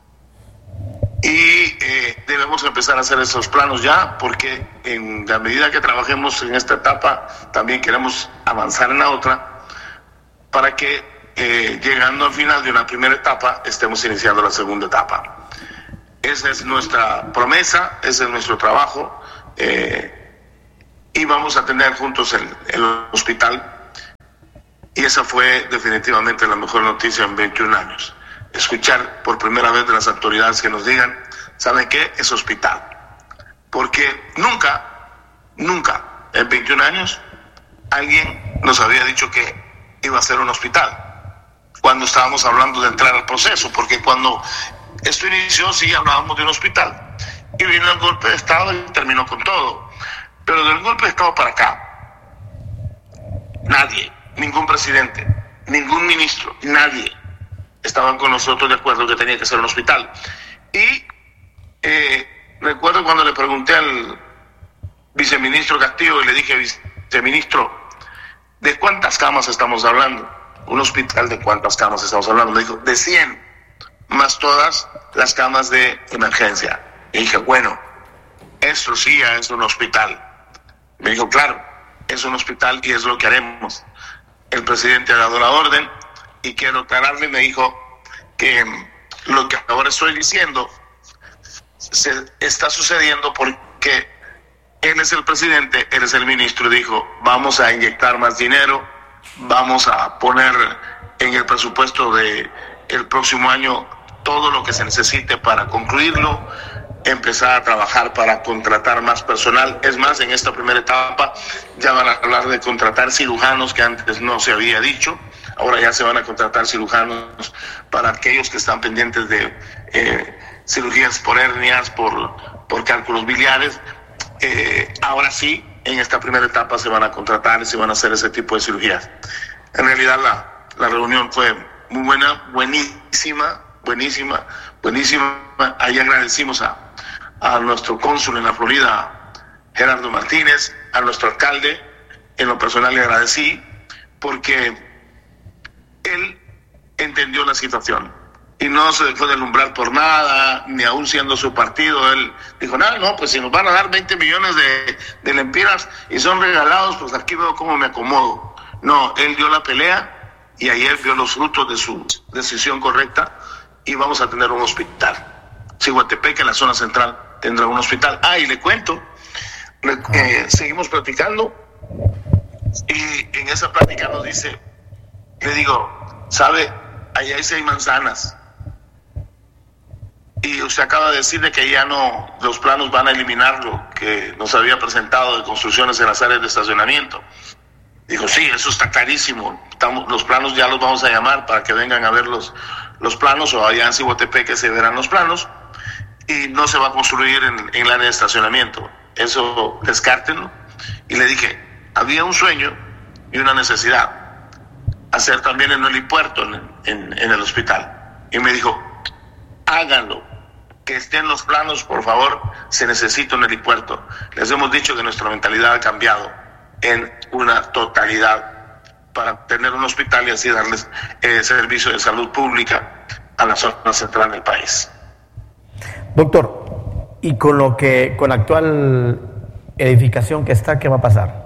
Y eh, debemos empezar a hacer esos planos ya, porque en la medida que trabajemos en esta etapa, también queremos avanzar en la otra, para que eh, llegando al final de una primera etapa, estemos iniciando la segunda etapa. Esa es nuestra promesa, ese es nuestro trabajo, eh, y vamos a tener juntos el, el hospital. Y esa fue definitivamente la mejor noticia en veintiún años. Escuchar por primera vez de las autoridades que nos digan, ¿saben qué? Es hospital. Porque nunca, nunca en veintiún años alguien nos había dicho que iba a ser un hospital cuando estábamos hablando de entrar al proceso, porque cuando esto inició sí hablábamos de un hospital y vino el golpe de Estado y terminó con todo. Pero del golpe de Estado para acá, nadie, ningún presidente, ningún ministro, nadie estaban con nosotros de acuerdo que tenía que ser un hospital. Y eh, recuerdo cuando le pregunté al viceministro Castillo y le dije, viceministro, ¿de cuántas camas estamos hablando? Un hospital, ¿de cuántas camas estamos hablando? Me dijo, de cien, más todas las camas de emergencia. Y dije, bueno, eso sí es un hospital. Me dijo, claro, es un hospital y es lo que haremos. El presidente ha dado la orden y quiero aclararle, me dijo que lo que ahora estoy diciendo se está sucediendo porque él es el presidente, él es el ministro y dijo, vamos a inyectar más dinero, vamos a poner en el presupuesto de el próximo año todo lo que se necesite para concluirlo, empezar a trabajar para contratar más personal. Es más, en esta primera etapa ya van a hablar de contratar cirujanos, que antes no se había dicho. Ahora ya se van a contratar cirujanos para aquellos que están pendientes de eh, cirugías por hernias, por, por cálculos biliares. Eh, ahora sí, en esta primera etapa se van a contratar y se van a hacer ese tipo de cirugías. En realidad la, la reunión fue muy buena, buenísima, buenísima, buenísima. Ahí agradecimos a a nuestro cónsul en la Florida, Gerardo Martínez, a nuestro alcalde, en lo personal le agradecí, porque él entendió la situación y no se dejó deslumbrar por nada, ni aún siendo su partido. Él dijo, nada, no, pues si nos van a dar veinte millones de, de lempiras y son regalados, pues aquí veo cómo me acomodo. No, él dio la pelea y ayer vio los frutos de su decisión correcta y vamos a tener un hospital. Ciguatepec, en la zona central, tendrá un hospital. Ah, y le cuento, eh, seguimos platicando y en esa plática nos dice, le digo, ¿sabe? Allá hay seis manzanas y usted acaba de decir de que ya no, los planos van a eliminar lo que nos había presentado de construcciones en las áreas de estacionamiento. Dijo, sí, eso está clarísimo. Estamos, los planos ya los vamos a llamar para que vengan a ver los, los planos, o allá en Ciguatepec que se verán los planos, y no se va a construir en, en el área de estacionamiento. Eso descártenlo. Y le dije, había un sueño y una necesidad, hacer también en el helipuerto en, en, en el hospital. Y me dijo, háganlo, que estén los planos, por favor, se necesita un helipuerto. Les hemos dicho que nuestra mentalidad ha cambiado en una totalidad para tener un hospital y así darles eh, servicio de salud pública a la zona central del país. Doctor, y con lo que con la actual edificación que está, ¿qué va a pasar?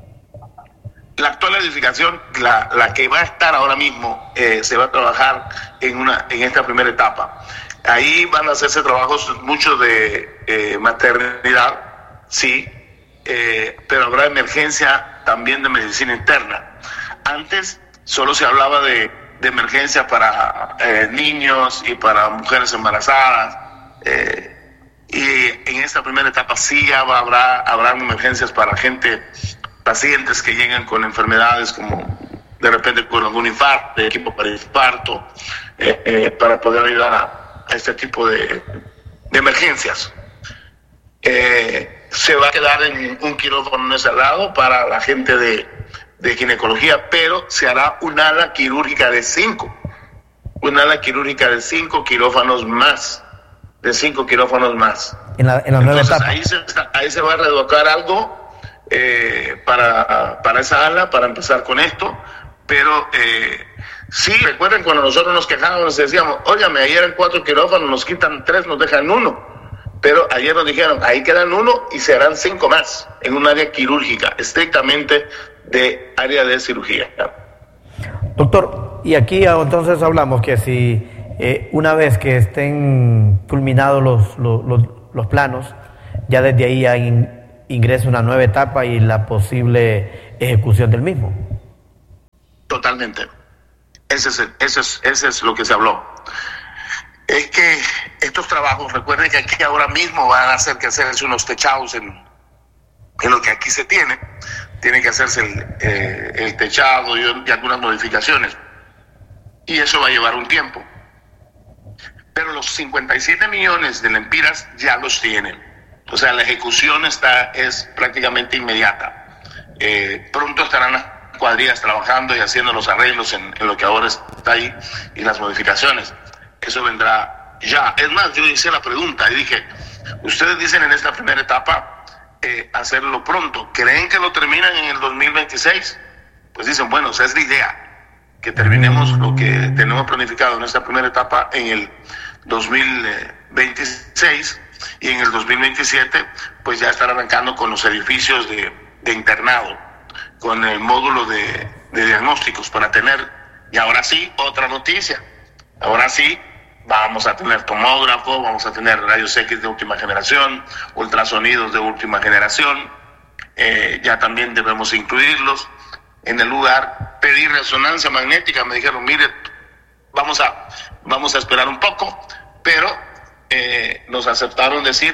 La actual edificación, la, la que va a estar ahora mismo, eh, se va a trabajar en una en esta primera etapa. Ahí van a hacerse trabajos muchos de eh, maternidad, sí, eh, pero habrá emergencia también de medicina interna. Antes solo se hablaba de, de emergencia para eh, niños y para mujeres embarazadas. Eh, y en esta primera etapa sí ya va, habrá, habrá emergencias para gente, pacientes que llegan con enfermedades como de repente con algún infarto, equipo para infarto, eh, eh, para poder ayudar a, a este tipo de, de emergencias. Eh, se va a quedar en un quirófano encerrado para la gente de, de ginecología, pero se hará un ala quirúrgica de cinco, un ala quirúrgica de cinco quirófanos más. de cinco quirófanos más. En la, en la nueva Entonces, etapa. Ahí se, ahí se va a reeducar algo eh, para, para esa ala, para empezar con esto, pero eh, sí, recuerden cuando nosotros nos quejábamos, decíamos, óyame, ayer eran cuatro quirófanos, nos quitan tres, nos dejan uno, pero ayer nos dijeron, ahí quedan uno y se harán cinco más, en un área quirúrgica, estrictamente de área de cirugía. Doctor, y aquí entonces hablamos que si eh, una vez que estén culminados los, los, los, los planos, ya desde ahí ya in, ingresa una nueva etapa y la posible ejecución del mismo. Totalmente. Ese es, el, ese es, ese es lo que se habló. Es que estos trabajos, recuerden que aquí ahora mismo van a hacer que hacerse unos techados en, en lo que aquí se tiene. Tiene que hacerse el, eh, el techado y, y algunas modificaciones. Y eso va a llevar un tiempo. Pero los cincuenta y siete millones de lempiras ya los tienen. O sea, la ejecución está, es prácticamente inmediata. Eh, pronto estarán las cuadrillas trabajando y haciendo los arreglos en, en lo que ahora está ahí y las modificaciones. Eso vendrá ya. Es más, yo hice la pregunta y dije, ustedes dicen en esta primera etapa eh, hacerlo pronto. ¿Creen que lo terminan en el dos mil veintiséis? Pues dicen, bueno, esa es la idea, que terminemos lo que tenemos planificado en esta primera etapa en el dos mil veintiséis y en el dos mil veintisiete pues ya estar arrancando con los edificios de, de internado, con el módulo de, de diagnósticos para tener, y ahora sí, otra noticia, ahora sí, vamos a tener tomógrafo, vamos a tener rayos X de última generación, ultrasonidos de última generación, eh, ya también debemos incluirlos en el lugar. Pedí resonancia magnética, me dijeron, mire, vamos a, vamos a esperar un poco, pero eh, nos aceptaron decir,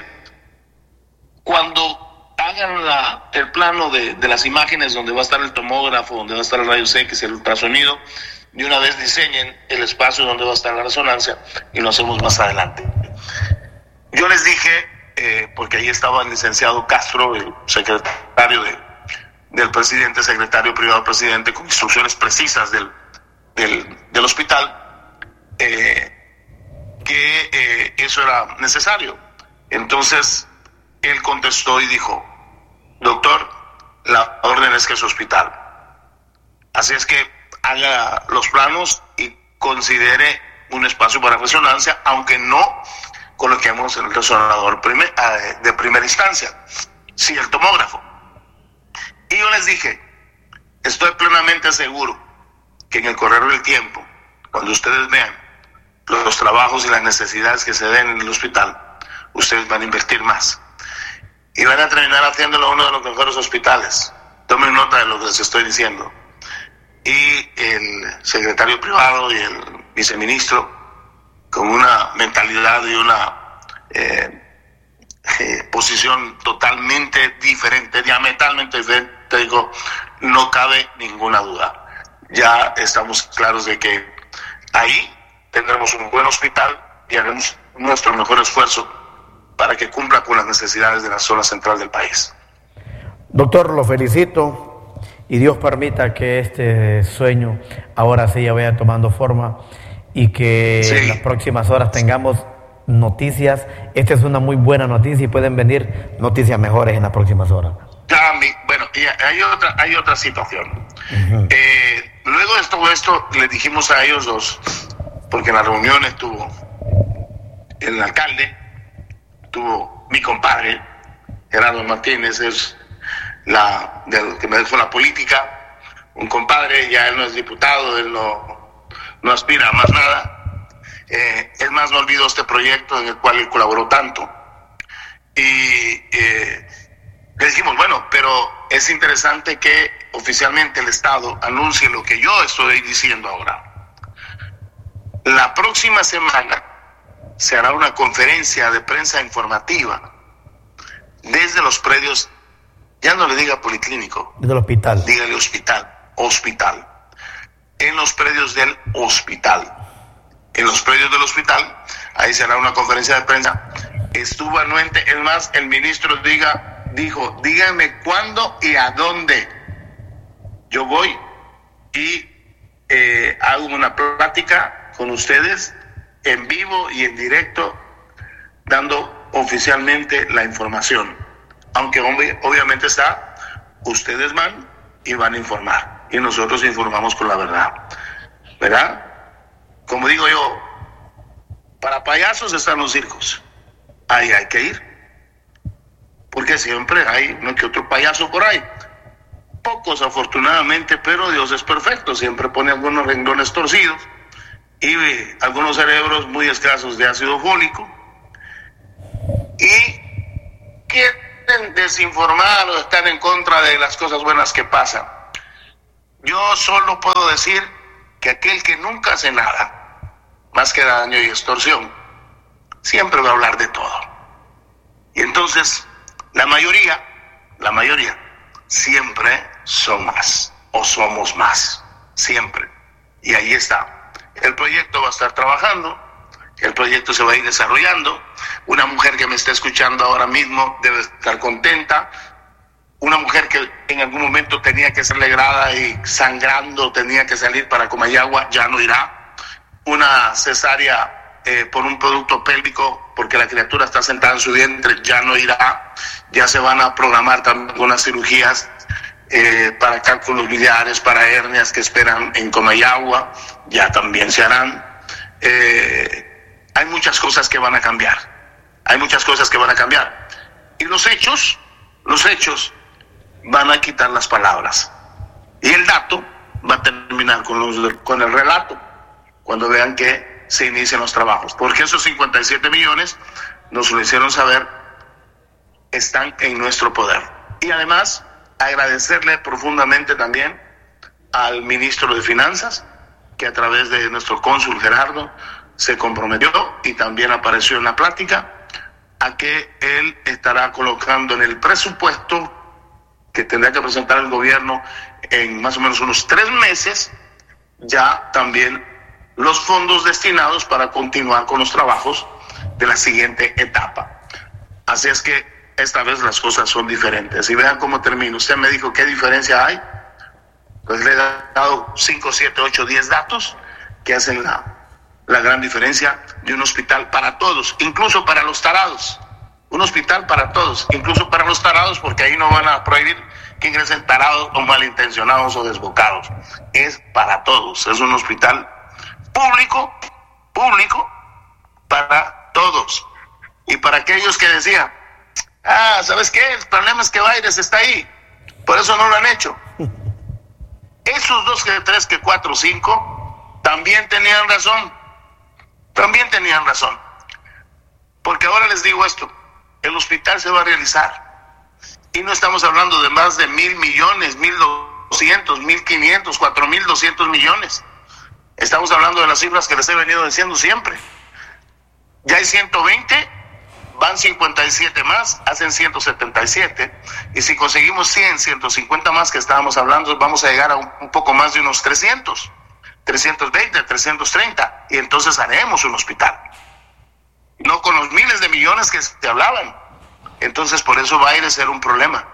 cuando hagan la, el plano de, de las imágenes donde va a estar el tomógrafo, donde va a estar el rayos X, el ultrasonido, de una vez diseñen el espacio donde va a estar la resonancia y lo hacemos más adelante. Yo les dije, eh, porque ahí estaba el licenciado Castro, el secretario de, del presidente, secretario privado del presidente, con instrucciones precisas del, del, del hospital, eh, que eh, eso era necesario. Entonces, él contestó y dijo, doctor, la orden es que es hospital. Así es que haga los planos y considere un espacio para resonancia, aunque no coloquemos el resonador primer, de primera instancia, sí el tomógrafo. Y yo les dije, estoy plenamente seguro que en el correr del tiempo, cuando ustedes vean los trabajos y las necesidades que se den en el hospital, ustedes van a invertir más y van a terminar haciéndolo uno de los mejores hospitales. Tomen nota de lo que les estoy diciendo. Y el secretario privado y el viceministro, con una mentalidad y una eh, eh, posición totalmente diferente, diametralmente diferente, digo, no cabe ninguna duda. Ya estamos claros de que ahí tendremos un buen hospital y haremos nuestro mejor esfuerzo para que cumpla con las necesidades de la zona central del país. Doctor, lo felicito. Y Dios permita que este sueño ahora sí ya vaya tomando forma y que sí, en las próximas horas tengamos noticias. Esta es una muy buena noticia y pueden venir noticias mejores en las próximas horas. Bueno, y hay otra, hay otra situación. Uh-huh. Eh, luego de todo esto, le dijimos a ellos dos, porque en la reunión estuvo el alcalde, estuvo mi compadre, Gerardo Martínez, es la del que me dejó la política, un compadre, ya él no es diputado, él no, no aspira a más nada. Eh, es más, no olvidó este proyecto en el cual él colaboró tanto. Y eh, le dijimos, bueno, pero es interesante que oficialmente el Estado anuncie lo que yo estoy diciendo ahora. La próxima semana se hará una conferencia de prensa informativa desde los predios. Ya no le diga policlínico. Del hospital. Dígale hospital. Hospital. En los predios del hospital. En los predios del hospital, ahí se hará una conferencia de prensa. Estuvo anuente. Es más, el ministro diga, dijo, díganme cuándo y a dónde. Yo voy y eh, hago una plática con ustedes en vivo y en directo, dando oficialmente la información. Aunque obviamente está, ustedes van y van a informar. Y nosotros informamos con la verdad. ¿Verdad? Como digo yo, para payasos están los circos. Ahí hay que ir. Porque siempre hay uno que otro payaso por ahí. pocos afortunadamente, pero Dios es perfecto, siempre pone algunos renglones torcidos y eh, algunos cerebros muy escasos de ácido fólico y quieren desinformar o estar en contra de las cosas buenas que pasan. Yo solo puedo decir que aquel que nunca hace nada más que daño y extorsión siempre va a hablar de todo. Y entonces la mayoría, la mayoría siempre son más o somos más, siempre. Y ahí está. El proyecto va a estar trabajando, el proyecto se va a ir desarrollando. Una mujer que me está escuchando ahora mismo debe estar contenta. Una mujer que en algún momento tenía que ser legrada y sangrando tenía que salir para Comayagua, ya no irá. Una cesárea eh, por un producto pélvico, porque la criatura está sentada en su vientre, ya no irá. Ya se van a programar también algunas cirugías eh, para cálculos biliares, para hernias que esperan en Comayagua, ya también se harán. Eh, hay muchas cosas que van a cambiar, hay muchas cosas que van a cambiar. Y los hechos, los hechos van a quitar las palabras. Y el dato va a terminar con, los, con el relato, cuando vean que se inician los trabajos. Porque esos cincuenta y siete millones, nos lo hicieron saber, están en nuestro poder. Y además, agradecerle profundamente también al ministro de Finanzas, que a través de nuestro cónsul Gerardo se comprometió y también apareció en la plática, a que él estará colocando en el presupuesto que tendrá que presentar el gobierno en más o menos unos tres meses, ya también los fondos destinados para continuar con los trabajos de la siguiente etapa. Así es que esta vez las cosas son diferentes. Y vean cómo termino. Usted me dijo qué diferencia hay. Pues le he dado cinco, siete, ocho, diez datos que hacen la, la gran diferencia de un hospital para todos, incluso para los tarados. Un hospital para todos, incluso para los tarados, porque ahí no van a prohibir que ingresen tarados o malintencionados o desbocados. Es para todos. Es un hospital público, público, para todos. Y para aquellos que decían, ah, ¿sabes qué? El problema es que Baires está ahí, por eso no lo han hecho. Esos dos, que tres, que cuatro, cinco, también tenían razón, también tenían razón. Porque ahora les digo esto, el hospital se va a realizar. Y no estamos hablando de más de mil millones, mil doscientos, mil quinientos, cuatro mil doscientos millones. Estamos hablando de las cifras que les he venido diciendo siempre. Ya hay ciento veinte, van cincuenta y siete más, hacen ciento setenta y siete. Y si conseguimos cien, ciento cincuenta más que estábamos hablando, vamos a llegar a un, un poco más de unos trescientos, trescientos veinte, trescientos treinta. Y entonces haremos un hospital. No con los miles de millones que se hablaban. Entonces por eso Baires era un problema.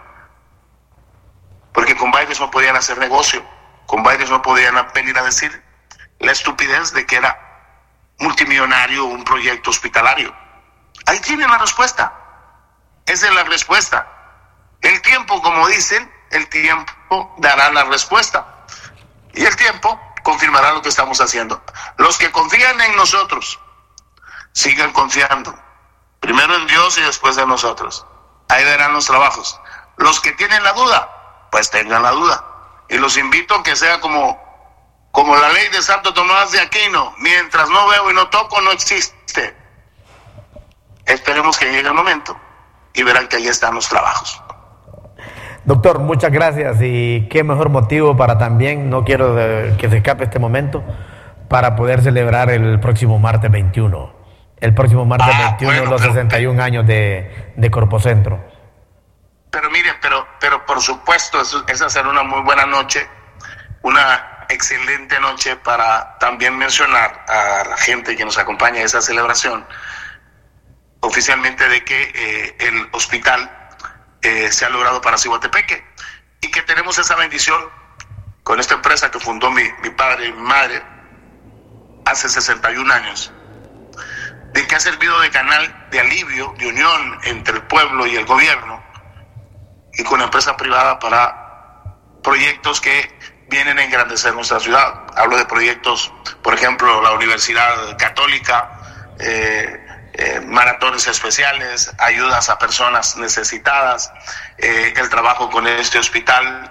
Porque con Baires no podían hacer negocio. Con Baires no podían venir a decir la estupidez de que era multimillonario un proyecto hospitalario. Ahí tienen la respuesta. Esa es la respuesta. El tiempo, como dicen, el tiempo dará la respuesta. Y el tiempo confirmará lo que estamos haciendo. Los que confían en nosotros, sigan confiando. Primero en Dios y después en nosotros. Ahí verán los trabajos. Los que tienen la duda, pues tengan la duda. Y los invito a que sea como, como la ley de Santo Tomás de Aquino. Mientras no veo y no toco, no existe. Esperemos que llegue el momento y verán que ahí están los trabajos. Doctor, muchas gracias, y qué mejor motivo para también, no quiero de, que se escape este momento, para poder celebrar el próximo martes veintiuno. El próximo martes ah, veintiuno, bueno, los pero, sesenta y un años de, de Corpocentro. Pero mire, pero, pero por supuesto, es, es hacer una muy buena noche, una excelente noche para también mencionar a la gente que nos acompaña a esa celebración, oficialmente, de que eh, el hospital eh, se ha logrado para Ciguatepeque y que tenemos esa bendición con esta empresa que fundó mi, mi padre y mi madre hace sesenta y un años, de que ha servido de canal de alivio, de unión entre el pueblo y el gobierno, y con la empresa privada para proyectos que vienen a engrandecer nuestra ciudad. Hablo de proyectos, por ejemplo, la Universidad Católica, eh, Eh, maratones especiales, ayudas a personas necesitadas, eh, el trabajo con este hospital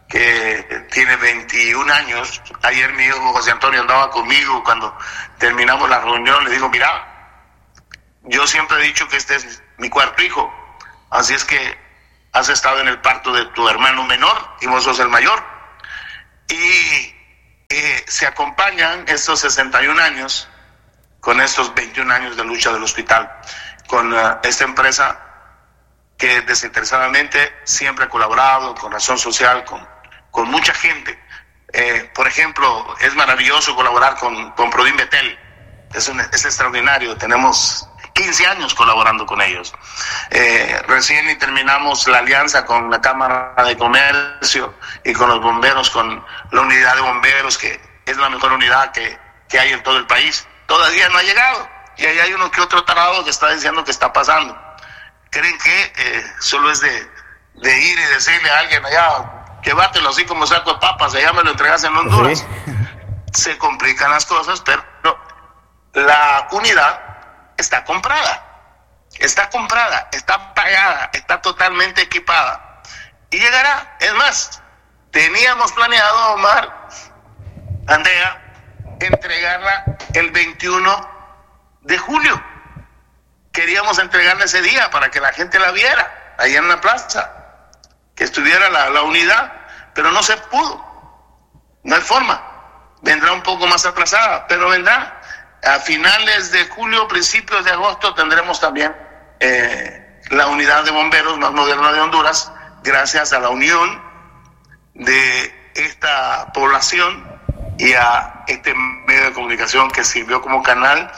que tiene veintiún años. Ayer mi hijo José Antonio andaba conmigo cuando terminamos la reunión. Le digo, mira, yo siempre he dicho que este es mi cuarto hijo, así es que has estado en el parto de tu hermano menor y vos sos el mayor. Y eh, se acompañan estos sesenta y un años con estos veintiún años de lucha del hospital, con uh, esta empresa que desinteresadamente siempre ha colaborado con Razón Social, con, con mucha gente. Eh, por ejemplo, es maravilloso colaborar con, con Prodin Betel, es, un, es extraordinario, tenemos quince años colaborando con ellos. Eh, recién y terminamos la alianza con la Cámara de Comercio y con los bomberos, con la unidad de bomberos, que es la mejor unidad que, que hay en todo el país. Todavía no ha llegado, y ahí hay uno que otro tarado que está diciendo que está pasando. Creen que eh, solo es de, de ir y decirle a alguien allá, llévatelo así como saco de papas, allá me lo entregas en Honduras. ¿Sí? Se complican las cosas, pero no, la unidad está comprada, está comprada, está pagada, está totalmente equipada y llegará. Es más, teníamos planeado, Omar, Andrea, entregarla el veintiuno de julio. Queríamos entregarla ese día para que la gente la viera ahí en la plaza, que estuviera la, la unidad, pero no se pudo, no hay forma. Vendrá un poco más atrasada, pero vendrá. A finales de julio, principios de agosto, tendremos también eh, la unidad de bomberos más moderna de Honduras, gracias a la unión de esta población y a este medio de comunicación que sirvió como canal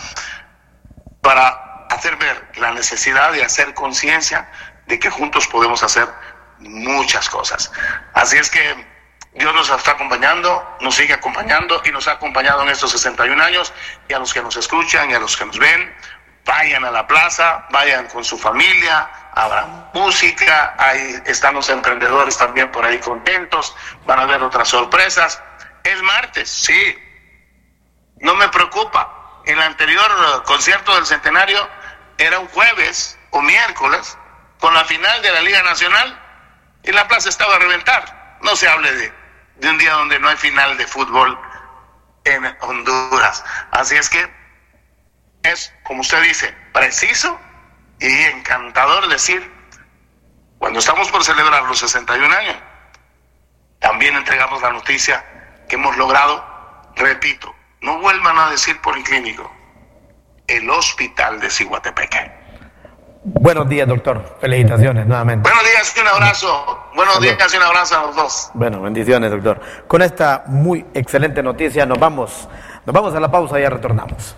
para hacer ver la necesidad de hacer conciencia de que juntos podemos hacer muchas cosas. Así es que Dios nos está acompañando, nos sigue acompañando y nos ha acompañado en estos sesenta y un años. Y a los que nos escuchan y a los que nos ven, vayan a la plaza, vayan con su familia, habrá música, ahí están los emprendedores también por ahí contentos, van a ver otras sorpresas. Es martes, sí, no me preocupa. El anterior concierto del centenario era un jueves o miércoles con la final de la Liga Nacional y la plaza estaba a reventar. No se hable de, de un día donde no hay final de fútbol en Honduras. Así es que es, como usted dice, preciso y encantador decir, cuando estamos por celebrar los sesenta y un años, también entregamos la noticia que hemos logrado, repito, no vuelvan a decir policlínico, el hospital de Ciguatepeque. Buenos días, doctor. Felicitaciones nuevamente. Buenos días y un abrazo. Buenos Salud. días y un abrazo a los dos. Bueno, bendiciones, doctor. Con esta muy excelente noticia nos vamos, nos vamos a la pausa y ya retornamos.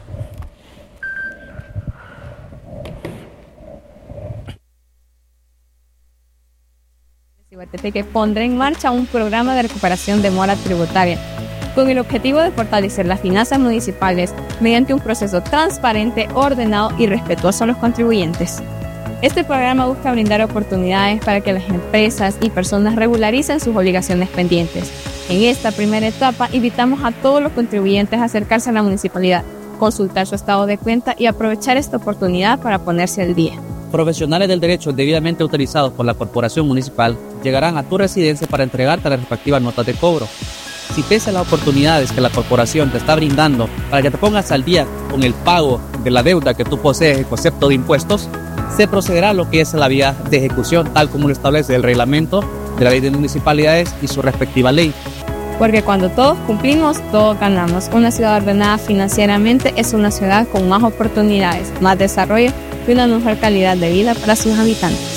Ciguatepeque pondrá en marcha un programa de recuperación de mora tributaria con el objetivo de fortalecer las finanzas municipales mediante un proceso transparente, ordenado y respetuoso a los contribuyentes. Este programa busca brindar oportunidades para que las empresas y personas regularicen sus obligaciones pendientes. En esta primera etapa, invitamos a todos los contribuyentes a acercarse a la municipalidad, consultar su estado de cuenta y aprovechar esta oportunidad para ponerse al día. Profesionales del derecho debidamente autorizados por la Corporación Municipal llegarán a tu residencia para entregarte las respectivas notas de cobro. Si pese a las oportunidades que la corporación te está brindando para que te pongas al día con el pago de la deuda que tú posees en concepto de impuestos, se procederá a lo que es la vía de ejecución, tal como lo establece el reglamento de la ley de municipalidades y su respectiva ley. Porque cuando todos cumplimos, todos ganamos. Una ciudad ordenada financieramente es una ciudad con más oportunidades, más desarrollo y una mejor calidad de vida para sus habitantes.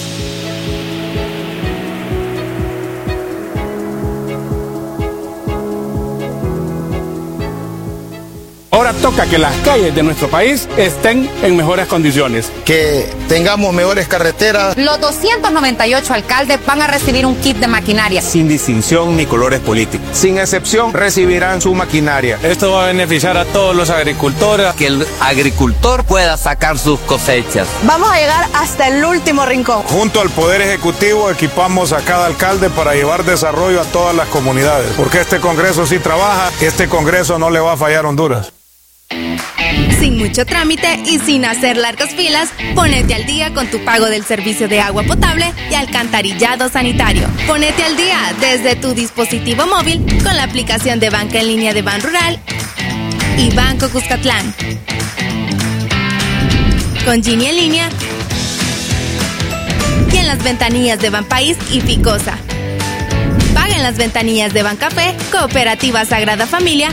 Ahora toca que las calles de nuestro país estén en mejores condiciones. Que tengamos mejores carreteras. Los doscientos noventa y ocho alcaldes van a recibir un kit de maquinaria. Sin distinción ni colores políticos. Sin excepción, recibirán su maquinaria. Esto va a beneficiar a todos los agricultores. Que el agricultor pueda sacar sus cosechas. Vamos a llegar hasta el último rincón. Junto al Poder Ejecutivo equipamos a cada alcalde para llevar desarrollo a todas las comunidades. Porque este Congreso sí trabaja, este Congreso no le va a fallar a Honduras. Sin mucho trámite y sin hacer largas filas, ponete al día con tu pago del servicio de agua potable y alcantarillado sanitario. Ponete al día desde tu dispositivo móvil con la aplicación de banca en línea de Ban Rural y Banco Cuscatlán. Con Gini en línea y en las ventanillas de Banpaís y Ficosa. Paga en las ventanillas de Bancafé, Cooperativa Sagrada Familia